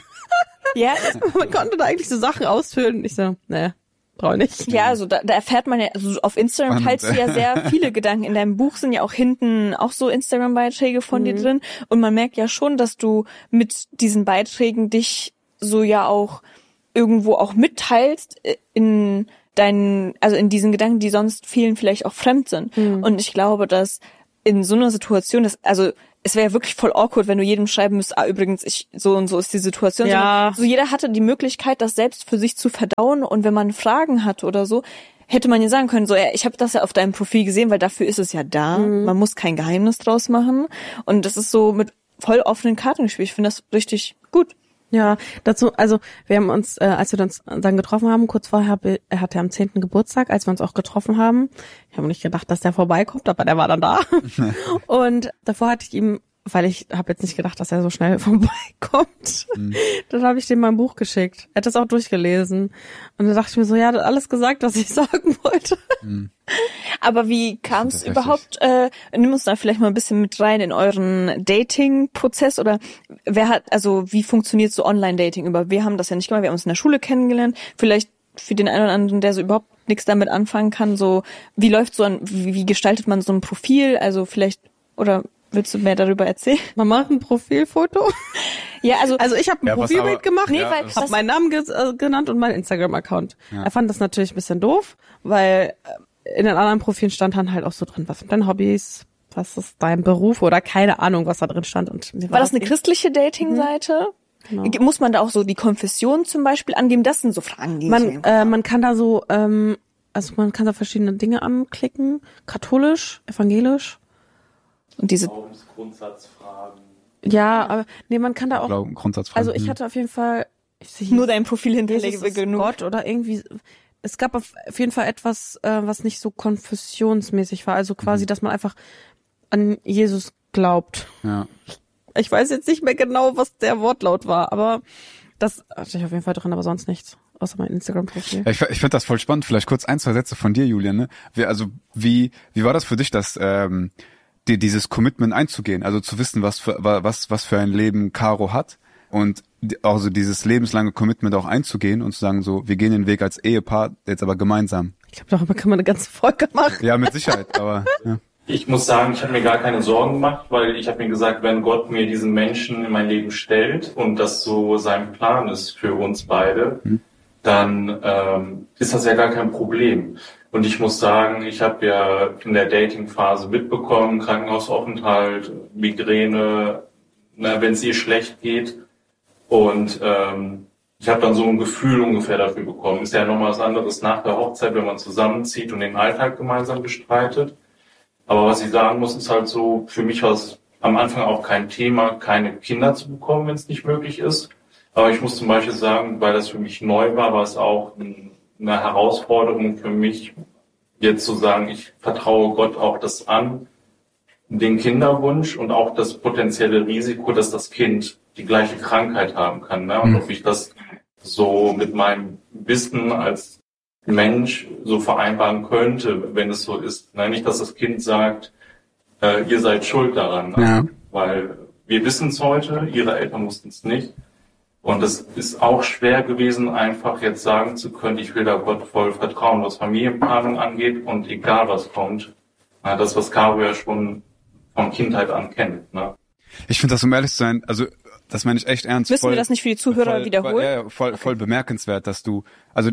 Ja, Man konnte da eigentlich so Sachen ausfüllen. Und ich so, ne, brauche nicht. ja, also da, da erfährt man ja, also auf Instagram Und, teilst du ja sehr viele Gedanken. In deinem Buch sind ja auch hinten auch so Instagram-Beiträge von dir drin. Und man merkt ja schon, dass du mit diesen Beiträgen dich so ja auch irgendwo auch mitteilst in deinen, also in diesen Gedanken, die sonst vielen vielleicht auch fremd sind. Und ich glaube, dass in so einer Situation, das, also es wäre ja wirklich voll awkward, wenn du jedem schreiben müsst, ah, übrigens, ich, so und so ist die Situation. Ja. So jeder hatte die Möglichkeit, das selbst für sich zu verdauen, und wenn man Fragen hat oder so, hätte man ja sagen können, so, ja, ich habe das ja auf deinem Profil gesehen, weil dafür ist es ja da. Mhm. Man muss kein Geheimnis draus machen. Und das ist so mit voll offenen Karten gespielt. Ich finde das richtig gut. Ja, dazu, also wir haben uns, äh, als wir uns dann getroffen haben, kurz vorher, er hatte am zehnten Geburtstag, als wir uns auch getroffen haben. Ich habe nicht gedacht, dass der vorbeikommt, aber der war dann da. Und davor hatte ich ihm, weil ich habe jetzt nicht gedacht, dass er so schnell vorbeikommt, mhm. dann habe ich dem mein Buch geschickt. Er hat das auch durchgelesen. Und dann dachte ich mir so, ja, er hat alles gesagt, was ich sagen wollte. Mhm. Aber wie kam es überhaupt, äh, nimm uns da vielleicht mal ein bisschen mit rein in euren Dating-Prozess, oder wer hat, also wie funktioniert so Online-Dating über? Wir haben das ja nicht gemacht, wir haben uns in der Schule kennengelernt. Vielleicht für den einen oder anderen, der so überhaupt nichts damit anfangen kann, so wie läuft so ein, wie, wie gestaltet man so ein Profil? Also vielleicht, oder willst du mehr darüber erzählen? Man macht ein Profilfoto. Ja, also also ich habe ein ja, Profilbild aber, gemacht, nee, ja, weil habe meinen Namen ge- äh, genannt und meinen Instagram-Account. Ja. Er fand das natürlich ein bisschen doof, weil in den anderen Profilen stand dann halt auch so drin, was sind deine Hobbys, was ist dein Beruf oder keine Ahnung, was da drin stand. Und mir war, war das eine christliche Dating-Seite? Genau. Muss man da auch so die Konfession zum Beispiel angeben? Das sind so Fragen, die Man, ich äh, man kann da so, ähm, also man kann da verschiedene Dinge anklicken, katholisch, evangelisch. Und diese Glaubensgrundsatzfragen. Ja, aber nee, man kann da auch. Glauben, Grundsatzfragen. Also ich hatte auf jeden Fall ich sehe nur dein Profil hinterlege Jesus ist genug. Gott oder irgendwie. Es gab auf jeden Fall etwas, äh, was nicht so konfessionsmäßig war. Also quasi, mhm. dass man einfach an Jesus glaubt. Ja. Ich weiß jetzt nicht mehr genau, was der Wortlaut war, aber das hatte ich auf jeden Fall drin, aber sonst nichts. Außer mein Instagram-Profil. Ja, ich ich finde das voll spannend. Vielleicht kurz ein, zwei Sätze von dir, Julian. Ne? Wie, also wie wie war das für dich, dass ähm, dir dieses Commitment einzugehen? Also zu wissen, was für was was für ein Leben Caro hat und also dieses lebenslange Commitment auch einzugehen und zu sagen so, wir gehen den Weg als Ehepaar, jetzt aber gemeinsam. Ich glaube, darüber kann man eine ganze Folge machen. Ja, mit Sicherheit. Aber ja. Ich muss sagen, ich habe mir gar keine Sorgen gemacht, weil ich habe mir gesagt, wenn Gott mir diesen Menschen in mein Leben stellt und das so sein Plan ist für uns beide, hm. dann ähm, ist das ja gar kein Problem. Und ich muss sagen, ich habe ja in der Dating-Phase mitbekommen, Krankenhausaufenthalt, Migräne, wenn es ihr schlecht geht. Und ähm, ich habe dann so ein Gefühl ungefähr dafür bekommen. Ist ja nochmal was anderes nach der Hochzeit, wenn man zusammenzieht und den Alltag gemeinsam bestreitet. Aber was ich sagen muss, ist halt so, für mich war es am Anfang auch kein Thema, keine Kinder zu bekommen, wenn es nicht möglich ist. Aber ich muss zum Beispiel sagen, weil das für mich neu war, war es auch eine Herausforderung für mich, jetzt zu sagen, ich vertraue Gott auch das an, den Kinderwunsch und auch das potenzielle Risiko, dass das Kind die gleiche Krankheit haben kann. Ne? Und ob ich das so mit meinem Wissen als Mensch so vereinbaren könnte, wenn es so ist. Ne? Nicht, dass das Kind sagt, äh, ihr seid schuld daran. Ne? Ja. Weil wir wissen es heute, ihre Eltern wussten es nicht. Und es ist auch schwer gewesen, einfach jetzt sagen zu können, ich will da Gott voll vertrauen, was Familienplanung angeht und egal was kommt. Na, das, was Caro ja schon von Kindheit an kennt. Ne? Ich finde das, um ehrlich zu sein, also das meine ich echt ernst. Müssen voll, wir das nicht für die Zuhörer voll, wiederholen? Voll, ja, voll, voll bemerkenswert, dass du, also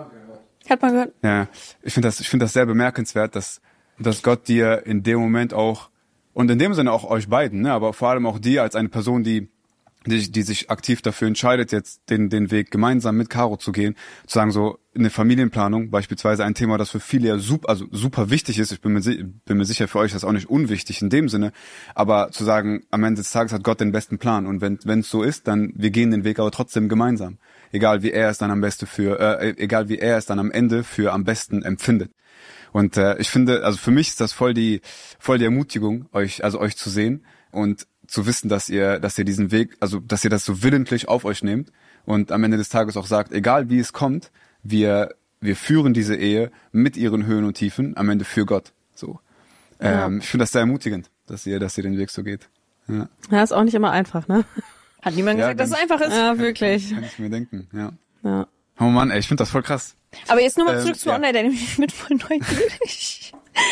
Hat man gehört? ja, ich finde das, ich finde das sehr bemerkenswert, dass dass Gott dir in dem Moment auch und in dem Sinne auch euch beiden, ne, aber vor allem auch dir als eine Person, die die, die sich aktiv dafür entscheidet, jetzt den den Weg gemeinsam mit Caro zu gehen, zu sagen so eine Familienplanung beispielsweise ein Thema, das für viele ja super, also super wichtig ist. Ich bin mir bin mir sicher, für euch ist das auch nicht unwichtig in dem Sinne, aber zu sagen, am Ende des Tages hat Gott den besten Plan und wenn wenn es so ist, dann wir gehen den Weg aber trotzdem gemeinsam, egal wie er es dann am besten für, äh, egal wie er es dann am Ende für am besten empfindet. Und äh, ich finde, also für mich ist das voll die voll die Ermutigung, euch also euch zu sehen und zu wissen, dass ihr, dass ihr diesen Weg, also dass ihr das so willentlich auf euch nehmt und am Ende des Tages auch sagt, egal wie es kommt, wir wir führen diese Ehe mit ihren Höhen und Tiefen am Ende für Gott. So, Ja. ähm, ich finde das sehr ermutigend, dass ihr, dass ihr den Weg so geht. Ja, Ja, ist auch nicht immer einfach, ne? Hat niemand Ja, gesagt, dass es ganz- einfach ist. Ja, wirklich. kann ich mir denken. Ja. Ja. Oh Mann, ey, ich finde das voll krass. Aber jetzt nochmal Ähm, zurück zu ja. Online-Dating. Ich bin voll neugierig.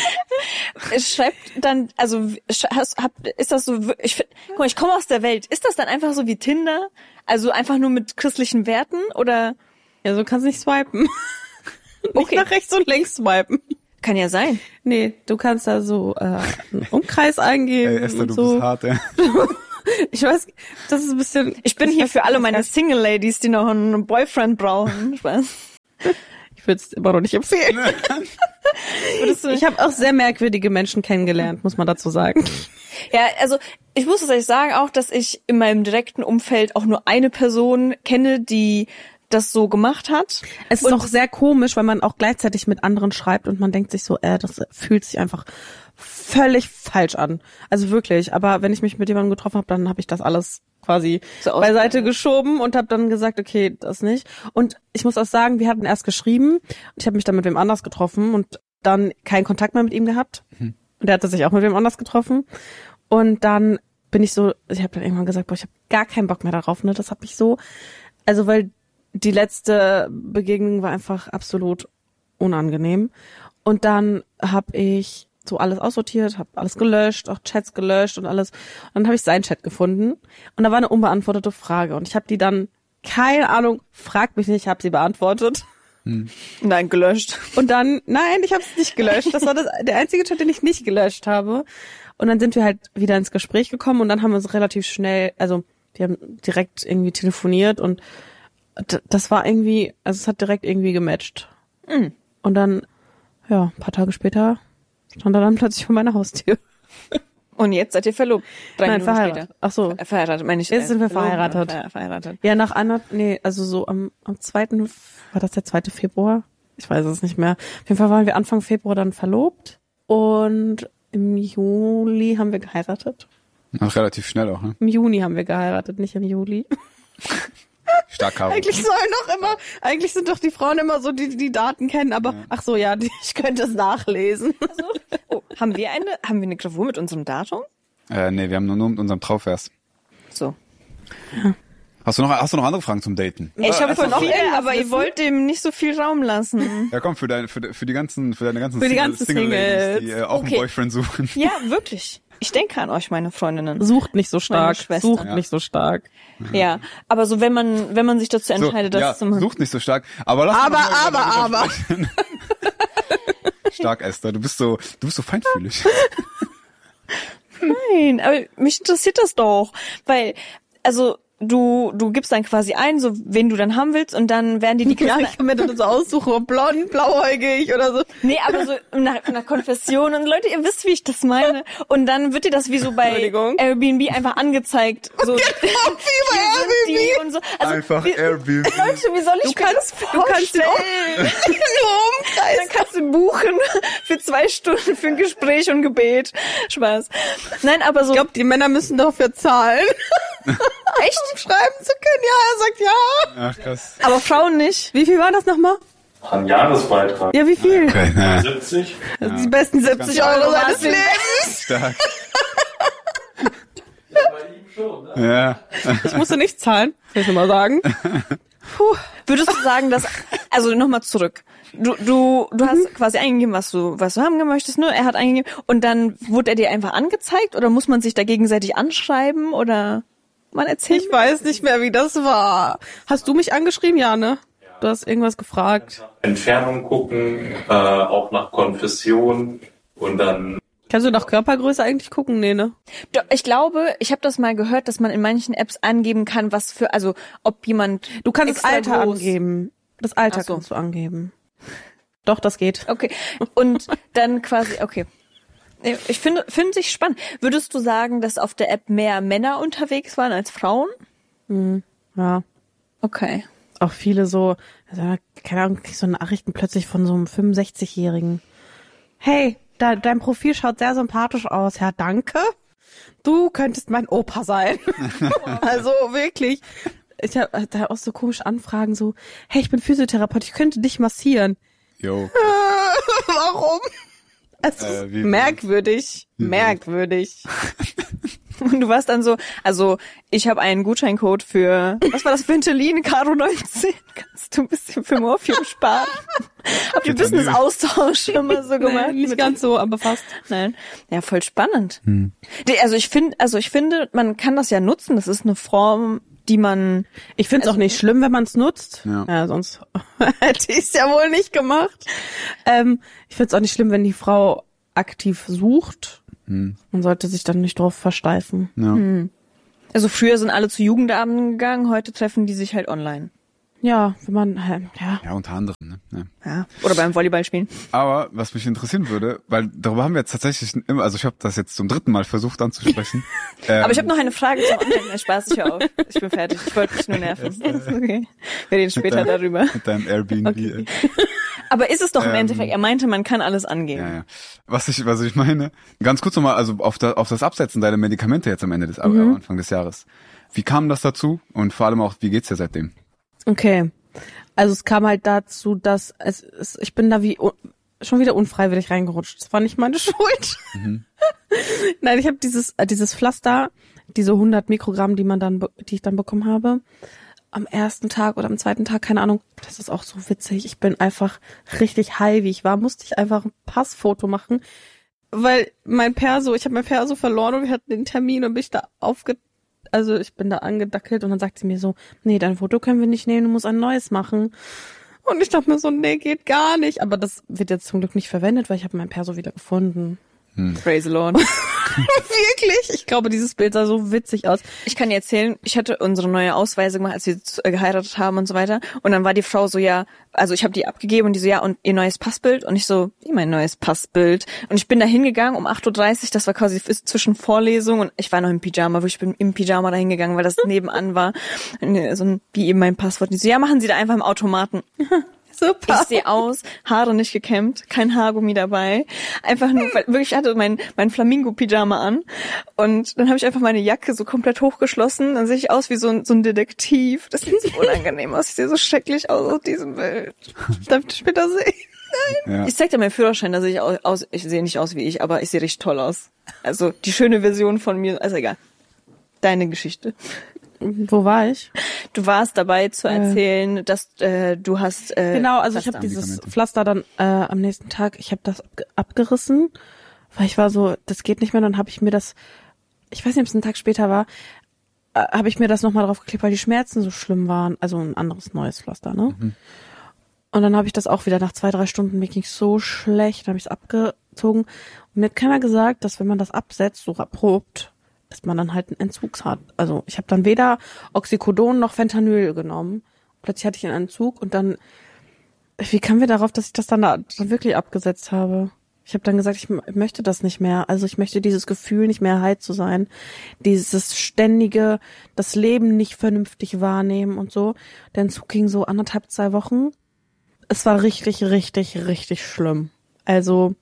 Es schreibt dann, also sch- hast, hab, ist das so, ich, find- guck mal, ich komme aus der Welt. Ist das dann einfach so wie Tinder? Also einfach nur mit christlichen Werten? Oder Ja, so kannst du nicht swipen. Nicht Okay. nach rechts und links swipen. Kann ja sein. Nee, du kannst da so äh, einen Umkreis eingeben Ey, Esther, und du so. bist hart, ey. Ich weiß, das ist ein bisschen... Ich bin hier für alle meine Single-Ladies, die noch einen Boyfriend brauchen. Spaß. Ich würde es immer noch nicht empfehlen. Ich habe auch sehr merkwürdige Menschen kennengelernt, muss man dazu sagen. Ja, also ich muss tatsächlich sagen auch, dass ich in meinem direkten Umfeld auch nur eine Person kenne, die das so gemacht hat. Es ist auch sehr komisch, weil man auch gleichzeitig mit anderen schreibt und man denkt sich so, äh, das fühlt sich einfach völlig falsch an. Also wirklich. Aber wenn ich mich mit jemandem getroffen habe, dann habe ich das alles quasi so beiseite geschoben und habe dann gesagt, okay, das nicht. Und ich muss auch sagen, wir hatten erst geschrieben und ich habe mich dann mit wem anders getroffen und dann keinen Kontakt mehr mit ihm gehabt. Mhm. Und er hatte sich auch mit wem anders getroffen. Und dann bin ich so, ich habe dann irgendwann gesagt, boah, ich habe gar keinen Bock mehr darauf. Ne? Das hat mich so, also weil die letzte Begegnung war einfach absolut unangenehm. Und dann habe ich so alles aussortiert, habe alles gelöscht, auch Chats gelöscht und alles. Und dann habe ich seinen Chat gefunden und da war eine unbeantwortete Frage und ich habe die dann, keine Ahnung, fragt mich nicht, ich habe sie beantwortet. Hm. Nein, gelöscht. Und dann, nein, ich habe es nicht gelöscht. Das war das, der einzige Chat, den ich nicht gelöscht habe. Und dann sind wir halt wieder ins Gespräch gekommen und dann haben wir uns relativ schnell, also wir haben direkt irgendwie telefoniert und das war irgendwie, also es hat direkt irgendwie gematcht. Mhm. Und dann, ja, ein paar Tage später stand er dann plötzlich vor meiner Haustür. Und jetzt seid ihr verlobt? Drei Nein, Minuten verheiratet. Später. Ach so. Ver verheiratet, meine ich. Jetzt sind wir verloben, verheiratet. Ver verheiratet. Ja, nach einer, nee, also so am, am zweiten, war das der zweite Februar? Ich weiß es nicht mehr. Auf jeden Fall waren wir Anfang Februar dann verlobt und im Juli haben wir geheiratet. Ach, relativ schnell auch, ne? Im Juni haben wir geheiratet, nicht im Juli. Stark, Caro. Eigentlich sollen doch immer, eigentlich sind doch die Frauen immer so, die die Daten kennen, aber ja. Ach so, ja, die, ich könnte es nachlesen. Also, oh, haben wir eine, haben wir eine Gravur mit unserem Datum? Äh, nee, wir haben nur, nur mit unserem Trauvers. So. Ja. Hast du noch, hast du noch andere Fragen zum Daten? Ich habe voll noch viele, aber ihr wollt dem nicht so viel Raum lassen. Ja, komm, für deine, für, für die ganzen, für deine ganzen für die Single, ganzen Single Ladies, die Singles. äh, auch Okay. einen Boyfriend suchen. Ja, wirklich. Ich denke an euch, meine Freundinnen. Sucht nicht so stark, Schwester. sucht Ja. nicht so stark. Ja, aber so wenn man wenn man sich dazu entscheidet, so, das ja, zu machen. sucht nicht so stark. Aber lass Aber, uns noch mal aber, darüber aber. sprechen. Stark, Esther. Du bist so, du bist so feinfühlig. Nein, aber mich interessiert das doch, weil also du du gibst dann quasi ein, so wen du dann haben willst und dann werden die die Ja, Kisten ich kann mir das so aussuchen, ob blond, blauäugig oder so. Nee, aber so nach, nach Konfession und Leute, ihr wisst, wie ich das meine. Und dann wird dir das wie so bei Entschuldigung. Airbnb einfach angezeigt. So, Genau, wie bei die Airbnb. und so. Also, Einfach wie, Airbnb. Leute, wie soll ich Du mir kannst, das du kannst den vorstellen? Umkreis. Dann kannst du buchen für zwei Stunden für ein Gespräch und Gebet. Spaß. Nein, aber so. Ich glaube, die Männer müssen dafür zahlen. Echt? Um schreiben zu können. Ja, er sagt ja. Ach, krass. Aber Frauen nicht. Wie viel war das nochmal? Ein Jahresbeitrag. Ja, wie viel? Okay, na, siebzig. Das sind die besten siebzig Euro seines Wahnsinn. Lebens. stark. Ja, bei ihm schon, ne? Ja. Ich musste nicht zahlen, soll ich nur mal sagen. Puh. Würdest du sagen, dass, also nochmal zurück. Du, du, du hast quasi eingegeben, was du, was du haben möchtest, ne? Er hat eingegeben und dann wurde er dir einfach angezeigt oder muss man sich da gegenseitig anschreiben oder man erzählt? Ich weiß nicht mehr, wie das war. Hast du mich angeschrieben? Ja, ne? Du hast irgendwas gefragt. Entfernung gucken, äh, auch nach Konfession und dann Kannst du nach Körpergröße eigentlich gucken? Nee, ne? Doch, ich glaube, ich habe das mal gehört, dass man in manchen Apps angeben kann, was für, also ob jemand. Du kannst das extra Alter groß- angeben. Das Alter Ach so. kannst du angeben. Doch, das geht. Okay. Und dann quasi, okay. Ich finde, finde ich spannend. Würdest du sagen, dass auf der App mehr Männer unterwegs waren als Frauen? Ja. Okay. Auch viele so, also, keine Ahnung, krieg so Nachrichten plötzlich von so einem fünfundsechzigjährigen. Hey, da, dein Profil schaut sehr sympathisch aus. Ja, danke. Du könntest mein Opa sein. Also wirklich. Ich habe da auch so komische Anfragen so, hey, ich bin Physiotherapeut, ich könnte dich massieren. Jo. Warum? Es ist Äh, wie- merkwürdig, merkwürdig. Und du warst dann so, also ich habe einen Gutscheincode für, was war das, Ventilin, Caro neunzehn. Kannst du ein bisschen für Morphium sparen? Habt ihr Fentanyl. Business-Austausch immer so gemacht? Nee, nicht Mit- ganz so, aber fast. Nein. Ja, voll spannend. Hm. Die- Also ich finde, also ich finde, man kann das ja nutzen. Das ist eine Form, die man. Ich finde es auch nicht schlimm, wenn man es nutzt. Ja. Ja, sonst hätte ich es ja wohl nicht gemacht. ähm, ich find's auch nicht schlimm, wenn die Frau aktiv sucht. Hm. Man sollte sich dann nicht drauf versteifen. Ja. Hm. Also früher sind alle zu Jugendabenden gegangen, heute treffen die sich halt online. Ja, wenn man, äh, ja. Ja, unter anderem. Ne? Ja. Ja. Oder beim Volleyball spielen. Aber was mich interessieren würde, weil darüber haben wir jetzt tatsächlich immer, also ich habe das jetzt zum dritten Mal versucht anzusprechen. ähm, Aber ich habe noch eine Frage zum Online. Spaß, ich hör auf. Ich bin fertig. Ich wollte dich nur nerven. Okay. Wir reden später dein, darüber. Mit deinem Airbnb. Okay. Aber ist es doch im Ähm, Endeffekt, er meinte, man kann alles angehen. Ja, ja. Was ich, was ich meine, ganz kurz nochmal, also auf das, auf das Absetzen deiner Medikamente jetzt am Ende des, Mhm. am Anfang des Jahres. Wie kam das dazu? Und vor allem auch, wie geht's dir seitdem? Okay. Also es kam halt dazu, dass es, es ich bin da wie un, schon wieder unfreiwillig reingerutscht. Das war nicht meine Schuld. Mhm. Nein, ich habe dieses äh, dieses Pflaster, diese hundert Mikrogramm, die man dann, be- die ich dann bekommen habe, am ersten Tag oder am zweiten Tag, keine Ahnung. Das ist auch so witzig. Ich bin einfach richtig high, wie ich war. Musste ich einfach ein Passfoto machen, weil mein Perso, ich habe mein Perso verloren und wir hatten den Termin und bin ich da aufge Also ich bin da angedackelt und dann sagt sie mir so, nee, dein Foto können wir nicht nehmen, du musst ein neues machen. Und ich dachte mir so, nee, geht gar nicht. Aber das wird jetzt zum Glück nicht verwendet, weil ich habe mein Perso wieder gefunden. Praise the Lord. Wirklich? Ich glaube, dieses Bild sah so witzig aus. Ich kann dir erzählen, ich hatte unsere neue Ausweise gemacht, als wir z- äh, geheiratet haben und so weiter. Und dann war die Frau so, ja, also ich habe die abgegeben und die so, ja, und ihr neues Passbild? Und ich so, wie mein neues Passbild? Und ich bin da hingegangen um acht Uhr dreißig, das war quasi f- zwischen Vorlesung und ich war noch im Pyjama, wo ich bin im Pyjama da hingegangen, weil das nebenan war. Und, äh, so ein, wie eben mein Passwort. Und die so, ja, machen Sie da einfach im Automaten. Super. Ich sehe aus, Haare nicht gekämmt, kein Haargummi dabei. Einfach nur, weil wirklich, ich hatte mein, mein Flamingo-Pyjama an. Und dann habe ich einfach meine Jacke so komplett hochgeschlossen. Dann sehe ich aus wie so ein, so ein Detektiv. Das sieht so unangenehm aus. Ich sehe so schrecklich aus auf diesem Bild. Darf ich das später sehen? Ja. Ich zeig dir meinen Führerschein, da sehe ich aus, aus, ich sehe nicht aus wie ich, aber ich sehe richtig toll aus. Also die schöne Version von mir, also egal. Deine Geschichte. Wo war ich? Du warst dabei zu erzählen, äh, dass äh, du hast äh, Genau, also ich Pflaster. habe dieses Pflaster dann äh, am nächsten Tag, ich habe das abge- abgerissen, weil ich war so, das geht nicht mehr. Dann habe ich mir das, ich weiß nicht, ob es ein Tag später war, äh, habe ich mir das nochmal draufgeklebt, weil die Schmerzen so schlimm waren. Also ein anderes neues Pflaster, ne? Mhm. Und dann habe ich das auch wieder nach zwei, drei Stunden, mir ging's so schlecht, dann habe ich es abgezogen. Und mir hat keiner gesagt, dass wenn man das absetzt, so abrupt, dass man dann halt einen Entzug hat. Also ich habe dann weder Oxycodon noch Fentanyl genommen. Plötzlich hatte ich einen Entzug und dann, wie kamen wir darauf, dass ich das dann da dann wirklich abgesetzt habe? Ich habe dann gesagt, ich m- möchte das nicht mehr. Also ich möchte dieses Gefühl nicht mehr high zu sein. Dieses ständige, das Leben nicht vernünftig wahrnehmen und so. Der Entzug ging so anderthalb, zwei Wochen. Es war richtig, richtig, richtig schlimm. Also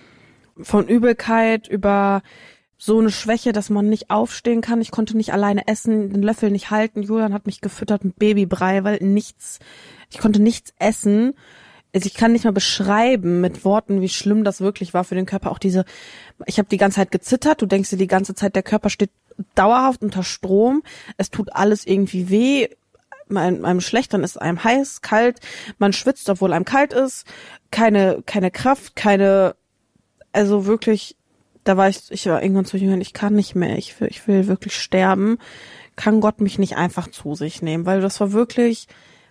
von Übelkeit über so eine Schwäche, dass man nicht aufstehen kann. Ich konnte nicht alleine essen, den Löffel nicht halten. Julian hat mich gefüttert mit Babybrei, weil nichts, ich konnte nichts essen. Also ich kann nicht mal beschreiben mit Worten, wie schlimm das wirklich war für den Körper. Auch diese, ich habe die ganze Zeit gezittert. Du denkst dir die ganze Zeit, der Körper steht dauerhaft unter Strom. Es tut alles irgendwie weh. Einem, einem schlecht, dann ist einem heiß, kalt. Man schwitzt, obwohl einem kalt ist. Keine, keine Kraft, keine, also wirklich. Da war ich, ich war irgendwann zu jung, ich kann nicht mehr, ich will, ich will wirklich sterben. Kann Gott mich nicht einfach zu sich nehmen, weil das war wirklich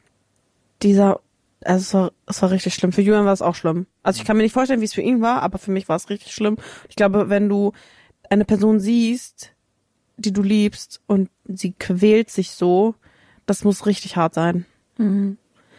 dieser, also es war, es war richtig schlimm. Für Julian war es auch schlimm. Also ich kann mir nicht vorstellen, wie es für ihn war, aber für mich war es richtig schlimm. Ich glaube, wenn du eine Person siehst, die du liebst und sie quält sich so, das muss richtig hart sein. Mhm.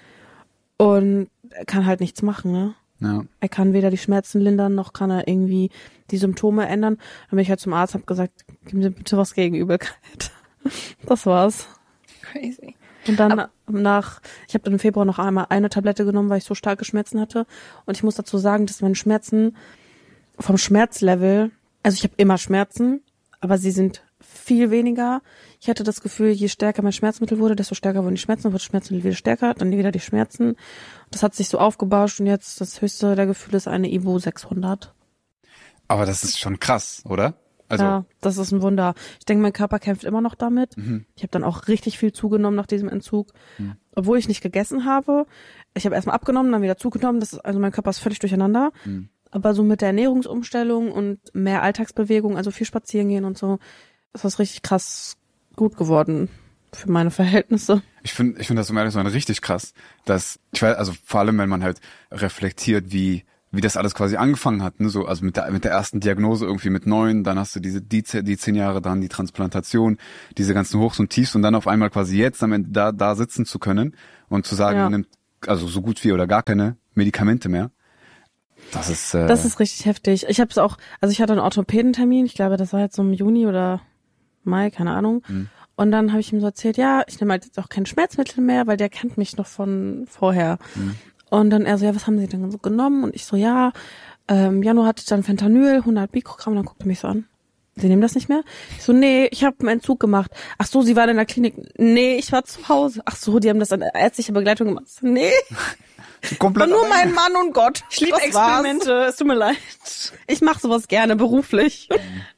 Und er kann halt nichts machen, ne? Ja. Er kann weder die Schmerzen lindern, noch kann er irgendwie die Symptome ändern. Dann bin ich halt zum Arzt, hab gesagt, gib mir bitte was gegen Übelkeit. Das war's. Crazy. Und dann Aber nach, ich habe dann im Februar noch einmal eine Tablette genommen, weil ich so starke Schmerzen hatte. Und ich muss dazu sagen, dass meine Schmerzen vom Schmerzlevel, also ich habe immer Schmerzen, aber sie sind viel weniger. Ich hatte das Gefühl, je stärker mein Schmerzmittel wurde, desto stärker wurden die Schmerzen, dann wurde das Schmerzmittel wieder stärker, dann wieder die Schmerzen. Das hat sich so aufgebauscht und jetzt das höchste der Gefühle ist eine Ibu sechshundert. Aber das ist schon krass, oder? Also ja, das ist ein Wunder. Ich denke, mein Körper kämpft immer noch damit. Mhm. Ich habe dann auch richtig viel zugenommen nach diesem Entzug, mhm. obwohl ich nicht gegessen habe. Ich habe erstmal abgenommen, dann wieder zugenommen. Das ist, also mein Körper ist völlig durcheinander. Mhm. Aber so mit der Ernährungsumstellung und mehr Alltagsbewegung, also viel spazieren gehen und so, ist das richtig krass gut geworden. für meine Verhältnisse. Ich finde, ich finde das um ehrlich zu sein richtig krass, dass, ich weiß, also vor allem, wenn man halt reflektiert, wie, wie das alles quasi angefangen hat, ne, so, also mit der, mit der ersten Diagnose irgendwie mit neun, dann hast du diese, die, die zehn Jahre, dann die Transplantation, diese ganzen Hochs und Tiefs und dann auf einmal quasi jetzt am Ende da, da sitzen zu können und zu sagen, Ja. man nimmt, also so gut wie oder gar keine Medikamente mehr. Das ist, äh, Das ist richtig heftig. Ich habe es auch, also ich hatte einen Orthopädentermin, ich glaube, das war jetzt so im Juni oder Mai, keine Ahnung. Mhm. Und dann habe ich ihm so erzählt, ja, ich nehme halt jetzt auch kein Schmerzmittel mehr, weil der kennt mich noch von vorher. Mhm. Und dann er so, ja, was haben Sie denn so genommen? Und ich so, ja, ähm, Januar hatte ich dann Fentanyl, hundert Mikrogramm. Und dann guckt er mich so an. Sie nehmen das nicht mehr? Ich so, nee, ich habe einen Entzug gemacht. Ach so, Sie waren in der Klinik? Nee, ich war zu Hause. Ach so, die haben das an ärztlicher Begleitung gemacht. So, nee, komplett war nur mein Mann und Gott. Ich liebe Das war's. Experimente, es tut mir leid. Ich mache sowas gerne beruflich.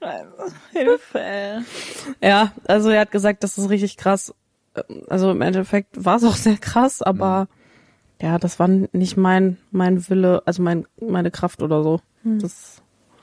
Hilfe. Ja, also er hat gesagt, das ist richtig krass. Also im Endeffekt war es auch sehr krass, aber ja, das war nicht mein mein Wille, also mein meine Kraft oder so. Das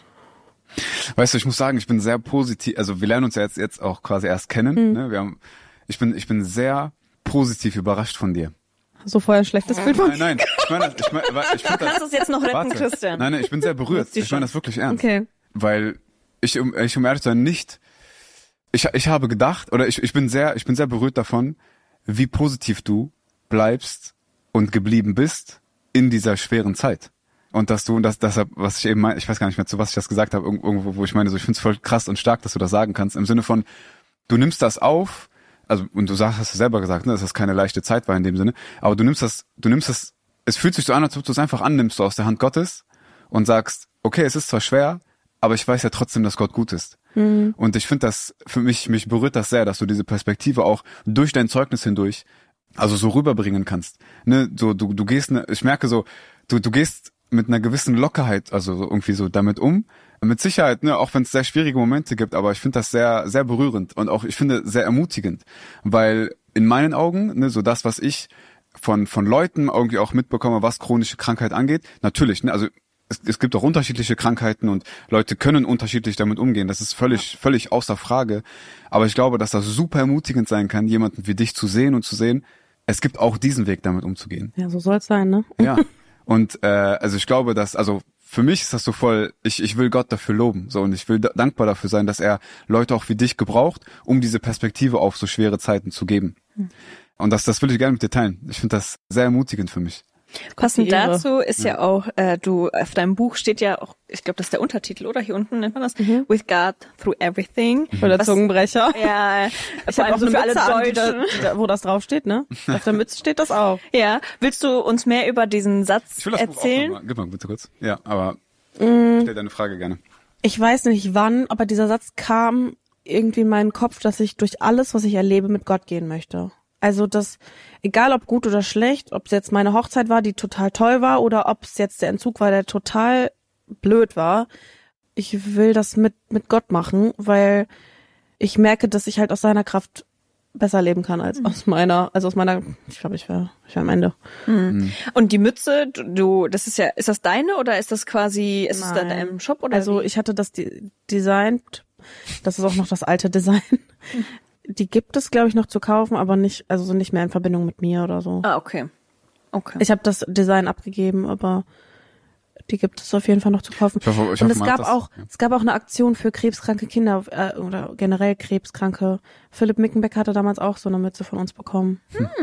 Weißt du, ich muss sagen, ich bin sehr positiv, also wir lernen uns ja jetzt, jetzt auch quasi erst kennen, Mhm. ne? Wir haben, ich bin, ich bin sehr positiv überrascht von dir. so vorher ein schlechtes Bild von Nein, nein, ich meine das, ich meine, ich finde Kannst du das, es jetzt noch retten, warte. Christian? Nein, nein, ich bin sehr berührt. Muss die Ich meine das wirklich ernst. Okay. Weil ich, um, ich um ehrlich zu sein, nicht, ich, ich habe gedacht, oder ich, ich bin sehr, ich bin sehr berührt davon, wie positiv du bleibst und geblieben bist in dieser schweren Zeit. Und dass du, und das, deshalb, was ich eben meine, ich weiß gar nicht mehr, zu was ich das gesagt habe, irgendwo, wo ich meine, so, ich finde es voll krass und stark, dass du das sagen kannst, im Sinne von, du nimmst das auf, also, und du sagst, hast du selber gesagt, ne, dass das keine leichte Zeit war in dem Sinne, aber du nimmst das, du nimmst das, es fühlt sich so an, als ob du es einfach annimmst, so aus der Hand Gottes und sagst, okay, es ist zwar schwer, aber ich weiß ja trotzdem, dass Gott gut ist. Mhm. Und ich finde das, für mich, mich berührt das sehr, dass du diese Perspektive auch durch dein Zeugnis hindurch, also so rüberbringen kannst. Ne, so, du, du gehst, ne, ich merke so, du, du gehst mit einer gewissen Lockerheit, also so irgendwie so damit um. Mit Sicherheit, ne, auch wenn es sehr schwierige Momente gibt, aber ich finde das sehr, sehr berührend und auch, ich finde, sehr ermutigend, weil in meinen Augen, ne, so das, was ich von von Leuten irgendwie auch mitbekomme, was chronische Krankheit angeht, natürlich, ne, also es, es gibt auch unterschiedliche Krankheiten und Leute können unterschiedlich damit umgehen, das ist völlig, völlig außer Frage, aber ich glaube, dass das super ermutigend sein kann, jemanden wie dich zu sehen und zu sehen, es gibt auch diesen Weg, damit umzugehen. Ja, so soll's sein, ne? Ja. Und äh, also ich glaube, dass, also für mich ist das so voll, ich ich will Gott dafür loben, so, und ich will da, dankbar dafür sein, dass er Leute auch wie dich gebraucht, um diese Perspektive auf so schwere Zeiten zu geben. Hm. Und das das will ich gerne mit dir teilen. Ich finde das sehr ermutigend für mich. Passend Ehre. dazu ist ja, ja auch, äh, du, auf deinem Buch steht ja auch, ich glaube, das ist der Untertitel, oder? Hier unten nennt man das, Mhm. With God Through Everything. Oder Was- Zungenbrecher. Ja, Ich vor habe allem auch so eine für alle Mütze an, die Deutschen. da, da, wo das draufsteht, ne? Auf der Mütze steht das auch. Ja, willst du uns mehr über diesen Satz Ich will das Buch auch erzählen? noch mal, gib mal bitte kurz. Ja, aber stell deine Frage gerne. Ich weiß nicht wann, aber dieser Satz kam irgendwie in meinen Kopf, dass ich durch alles, was ich erlebe, mit Gott gehen möchte. Also das, egal ob gut oder schlecht, ob es jetzt meine Hochzeit war, die total toll war, oder ob es jetzt der Entzug war, der total blöd war, ich will das mit mit Gott machen, weil ich merke, dass ich halt aus seiner Kraft besser leben kann als aus meiner, also aus meiner, ich glaube, ich wäre ich wär am Ende. Und die Mütze, du, du, das ist ja, ist das deine oder ist das quasi, ist es da in Nein. deinem Shop oder Also wie? ich hatte das de- designt, das ist auch noch das alte Design. Die gibt es, glaube ich, noch zu kaufen, aber nicht, also so nicht mehr in Verbindung mit mir oder so. Ah, okay. Okay. Ich habe das Design abgegeben, aber die gibt es auf jeden Fall noch zu kaufen. Ich hoffe, ich Und hoffe, es man hat gab das, auch, ja. es gab auch eine Aktion für krebskranke Kinder äh, oder generell Krebskranke. Philipp Mickenbeck hatte damals auch so eine Mütze von uns bekommen.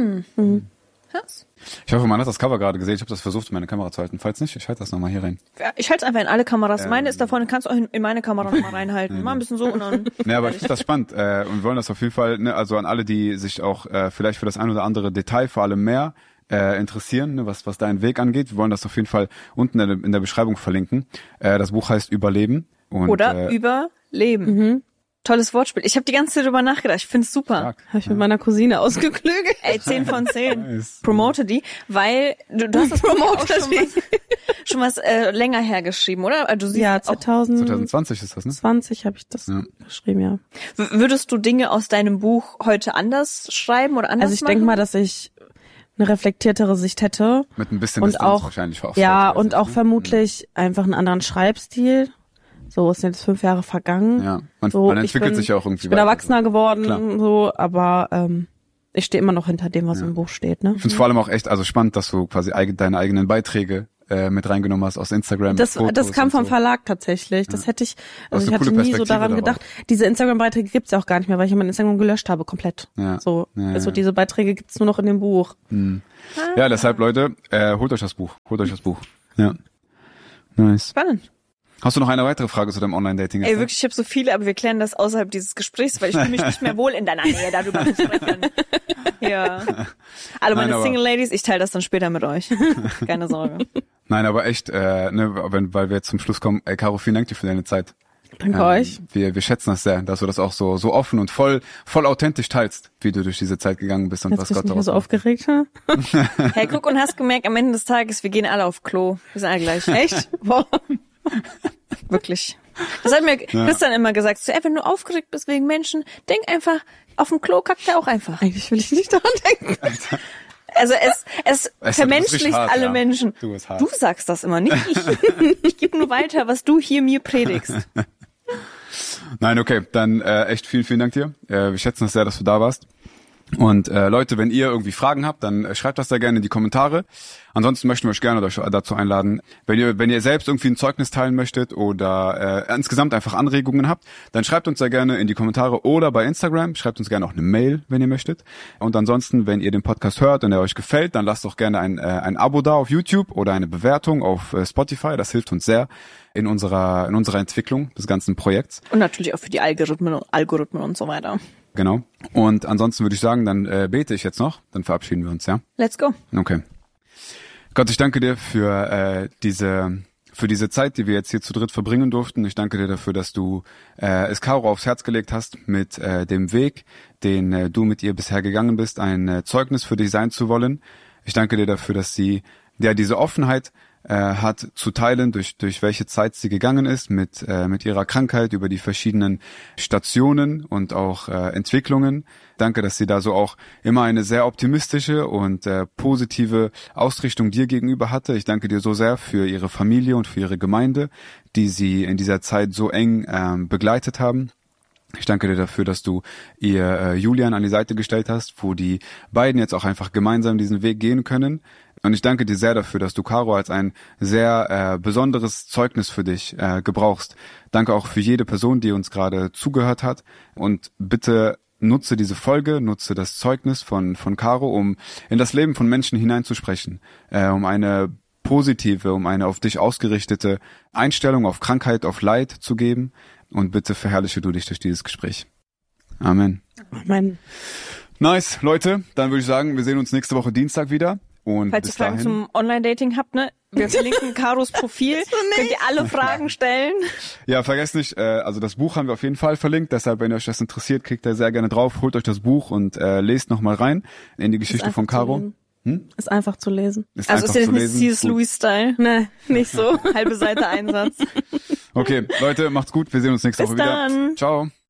Krass. Ich hoffe, man hat das Cover gerade gesehen. Ich habe das versucht, meine Kamera zu halten. Falls nicht, ich halte das nochmal hier rein. Ja, ich halte es einfach in alle Kameras. Ähm. Meine ist davon, kannst du auch in, in meine Kamera nochmal reinhalten. Mal ein bisschen so und dann. Nee, aber ich finde das spannend äh, und wir wollen das auf jeden Fall, ne, also an alle, die sich auch äh, vielleicht für das ein oder andere Detail vor allem mehr äh, interessieren, ne, was was deinen Weg angeht. Wir wollen das auf jeden Fall unten in der, in der Beschreibung verlinken. Äh, das Buch heißt Überleben. Und, Oder äh, überleben. Mhm. Tolles Wortspiel. Ich habe die ganze Zeit drüber nachgedacht. Ich find's super. stark. Habe ich mit meiner Cousine ausgeklügelt. Ey, zehn von zehn. Nice. Promote die, weil du, du hast das Buch auch schon was, schon was äh, länger hergeschrieben, oder? Also Du siehst Ja, auch, zwanzig zwanzig zwanzig ist das, ne? zwanzig habe ich das Ja. geschrieben, ja. w- würdest du Dinge aus deinem Buch heute anders schreiben oder anders Also ich machen? denke mal, dass ich eine reflektiertere Sicht hätte. Mit ein bisschen Und Distanz auch, wahrscheinlich auch. ja, vielleicht, und auch ne? vermutlich einfach einen anderen Schreibstil. So, es sind jetzt fünf Jahre vergangen. Ja, man, so, man ich entwickelt bin, sich ja auch irgendwie Ich bin weiter. erwachsener geworden, Klar. so, aber ähm, ich stehe immer noch hinter dem, was Ja. im Buch steht, ne? Ich finde es vor allem auch echt, also spannend, dass du quasi eig- deine eigenen Beiträge äh, mit reingenommen hast aus Instagram. Das, Fotos das kam und vom so. Verlag tatsächlich. Das Ja. hätte ich, Das also ist ich eine hatte coole nie so Perspektive daran darauf. gedacht. Diese Instagram-Beiträge gibt's ja auch gar nicht mehr, weil ich mein Instagram gelöscht habe, komplett. Ja. So, Ja, also ja. diese Beiträge gibt's nur noch in dem Buch. Ja, deshalb, Leute, äh, holt euch das Buch. Holt euch das Buch. Ja. Nice. Spannend. Hast du noch eine weitere Frage zu deinem Online-Dating? Ey, wirklich, ich habe so viele, aber wir klären das außerhalb dieses Gesprächs, weil ich fühle mich nicht mehr wohl in deiner Nähe, darüber zu sprechen. Ja. Alle meine Nein, aber- Single Ladies, ich teile das dann später mit euch. Keine Sorge. Nein, aber echt, äh, ne, wenn, weil wir jetzt zum Schluss kommen, ey, Caro, vielen Dank dir für deine Zeit. Danke Ähm, euch. Wir, wir schätzen das sehr, dass du das auch so, so offen und voll, voll authentisch teilst, wie du durch diese Zeit gegangen bist und Jetzt was bist du Gott nicht mehr daraus so macht. aufgeregt, ha? Hey, guck und hast gemerkt, am Ende des Tages, wir gehen alle auf Klo. Wir sind alle gleich. Echt? Boah. Wirklich. Das hat mir Ja. Christian immer gesagt. So, ey, wenn du aufgeregt bist wegen Menschen, denk einfach, auf dem Klo kackt er auch einfach. Eigentlich will ich nicht daran denken. Also es, es Es- du bist vermenschlicht richtig hart, alle ja. Menschen. Du bist hart. Du sagst das immer, nicht ich. Ich gebe nur weiter, was du hier mir predigst. Nein, okay, dann äh, echt vielen, vielen Dank dir. Äh, wir schätzen es sehr, dass du da warst. Und äh, Leute, wenn ihr irgendwie Fragen habt, dann äh, schreibt das da gerne in die Kommentare. Ansonsten möchten wir euch gerne euch dazu einladen. Wenn ihr wenn ihr selbst irgendwie ein Zeugnis teilen möchtet oder äh, insgesamt einfach Anregungen habt, dann schreibt uns da gerne in die Kommentare oder bei Instagram. Schreibt uns gerne auch eine Mail, wenn ihr möchtet. Und ansonsten, wenn ihr den Podcast hört und er euch gefällt, dann lasst doch gerne ein, äh, ein Abo da auf YouTube oder eine Bewertung auf äh, Spotify. Das hilft uns sehr in unserer in unserer Entwicklung des ganzen Projekts. Und natürlich auch für die Algorithmen und Algorithmen und so weiter. Genau. Und ansonsten würde ich sagen, dann äh, bete ich jetzt noch, dann verabschieden wir uns, ja? Let's go. Okay. Gott, ich danke dir für äh, diese für diese Zeit, die wir jetzt hier zu dritt verbringen durften. Ich danke dir dafür, dass du äh, es Caro aufs Herz gelegt hast mit äh, dem Weg, den äh, du mit ihr bisher gegangen bist, ein äh, Zeugnis für dich sein zu wollen. Ich danke dir dafür, dass sie ja diese Offenheit äh, hat zu teilen, durch durch welche Zeit sie gegangen ist mit äh, mit ihrer Krankheit, über die verschiedenen Stationen und auch äh, Entwicklungen. Danke, dass sie da so auch immer eine sehr optimistische und äh, positive Ausrichtung dir gegenüber hatte. Ich danke dir so sehr für ihre Familie und für ihre Gemeinde, die sie in dieser Zeit so eng ähm, begleitet haben. Ich danke dir dafür, dass du ihr äh, Julian an die Seite gestellt hast, wo die beiden jetzt auch einfach gemeinsam diesen Weg gehen können. Und ich danke dir sehr dafür, dass du Caro als ein sehr äh, besonderes Zeugnis für dich äh, gebrauchst. Danke auch für jede Person, die uns gerade zugehört hat. Und bitte nutze diese Folge, nutze das Zeugnis von von Caro, um in das Leben von Menschen hineinzusprechen, äh, um eine positive, um eine auf dich ausgerichtete Einstellung auf Krankheit, auf Leid zu geben. Und bitte verherrliche du dich durch dieses Gespräch. Amen. Mein, Nice, Leute. Dann würde ich sagen, wir sehen uns nächste Woche Dienstag wieder. Und Falls ihr bis Fragen dahin. zum Online-Dating habt, ne? Wir verlinken Karos Profil. Könnt ihr alle Fragen stellen. Ja, vergesst nicht, äh, also das Buch haben wir auf jeden Fall verlinkt. Deshalb, wenn euch das interessiert, klickt da sehr gerne drauf, holt euch das Buch und äh, lest nochmal rein in die Geschichte einfach von zu Caro. lesen. Hm? Ist einfach zu lesen. Ist Also einfach ist jetzt zu nicht lesen. C S. Gut. Lewis-Style. Ne, nicht so. Halbe Seite Einsatz. Okay, Leute, macht's gut. Wir sehen uns nächste Bis Woche wieder. dann. Ciao.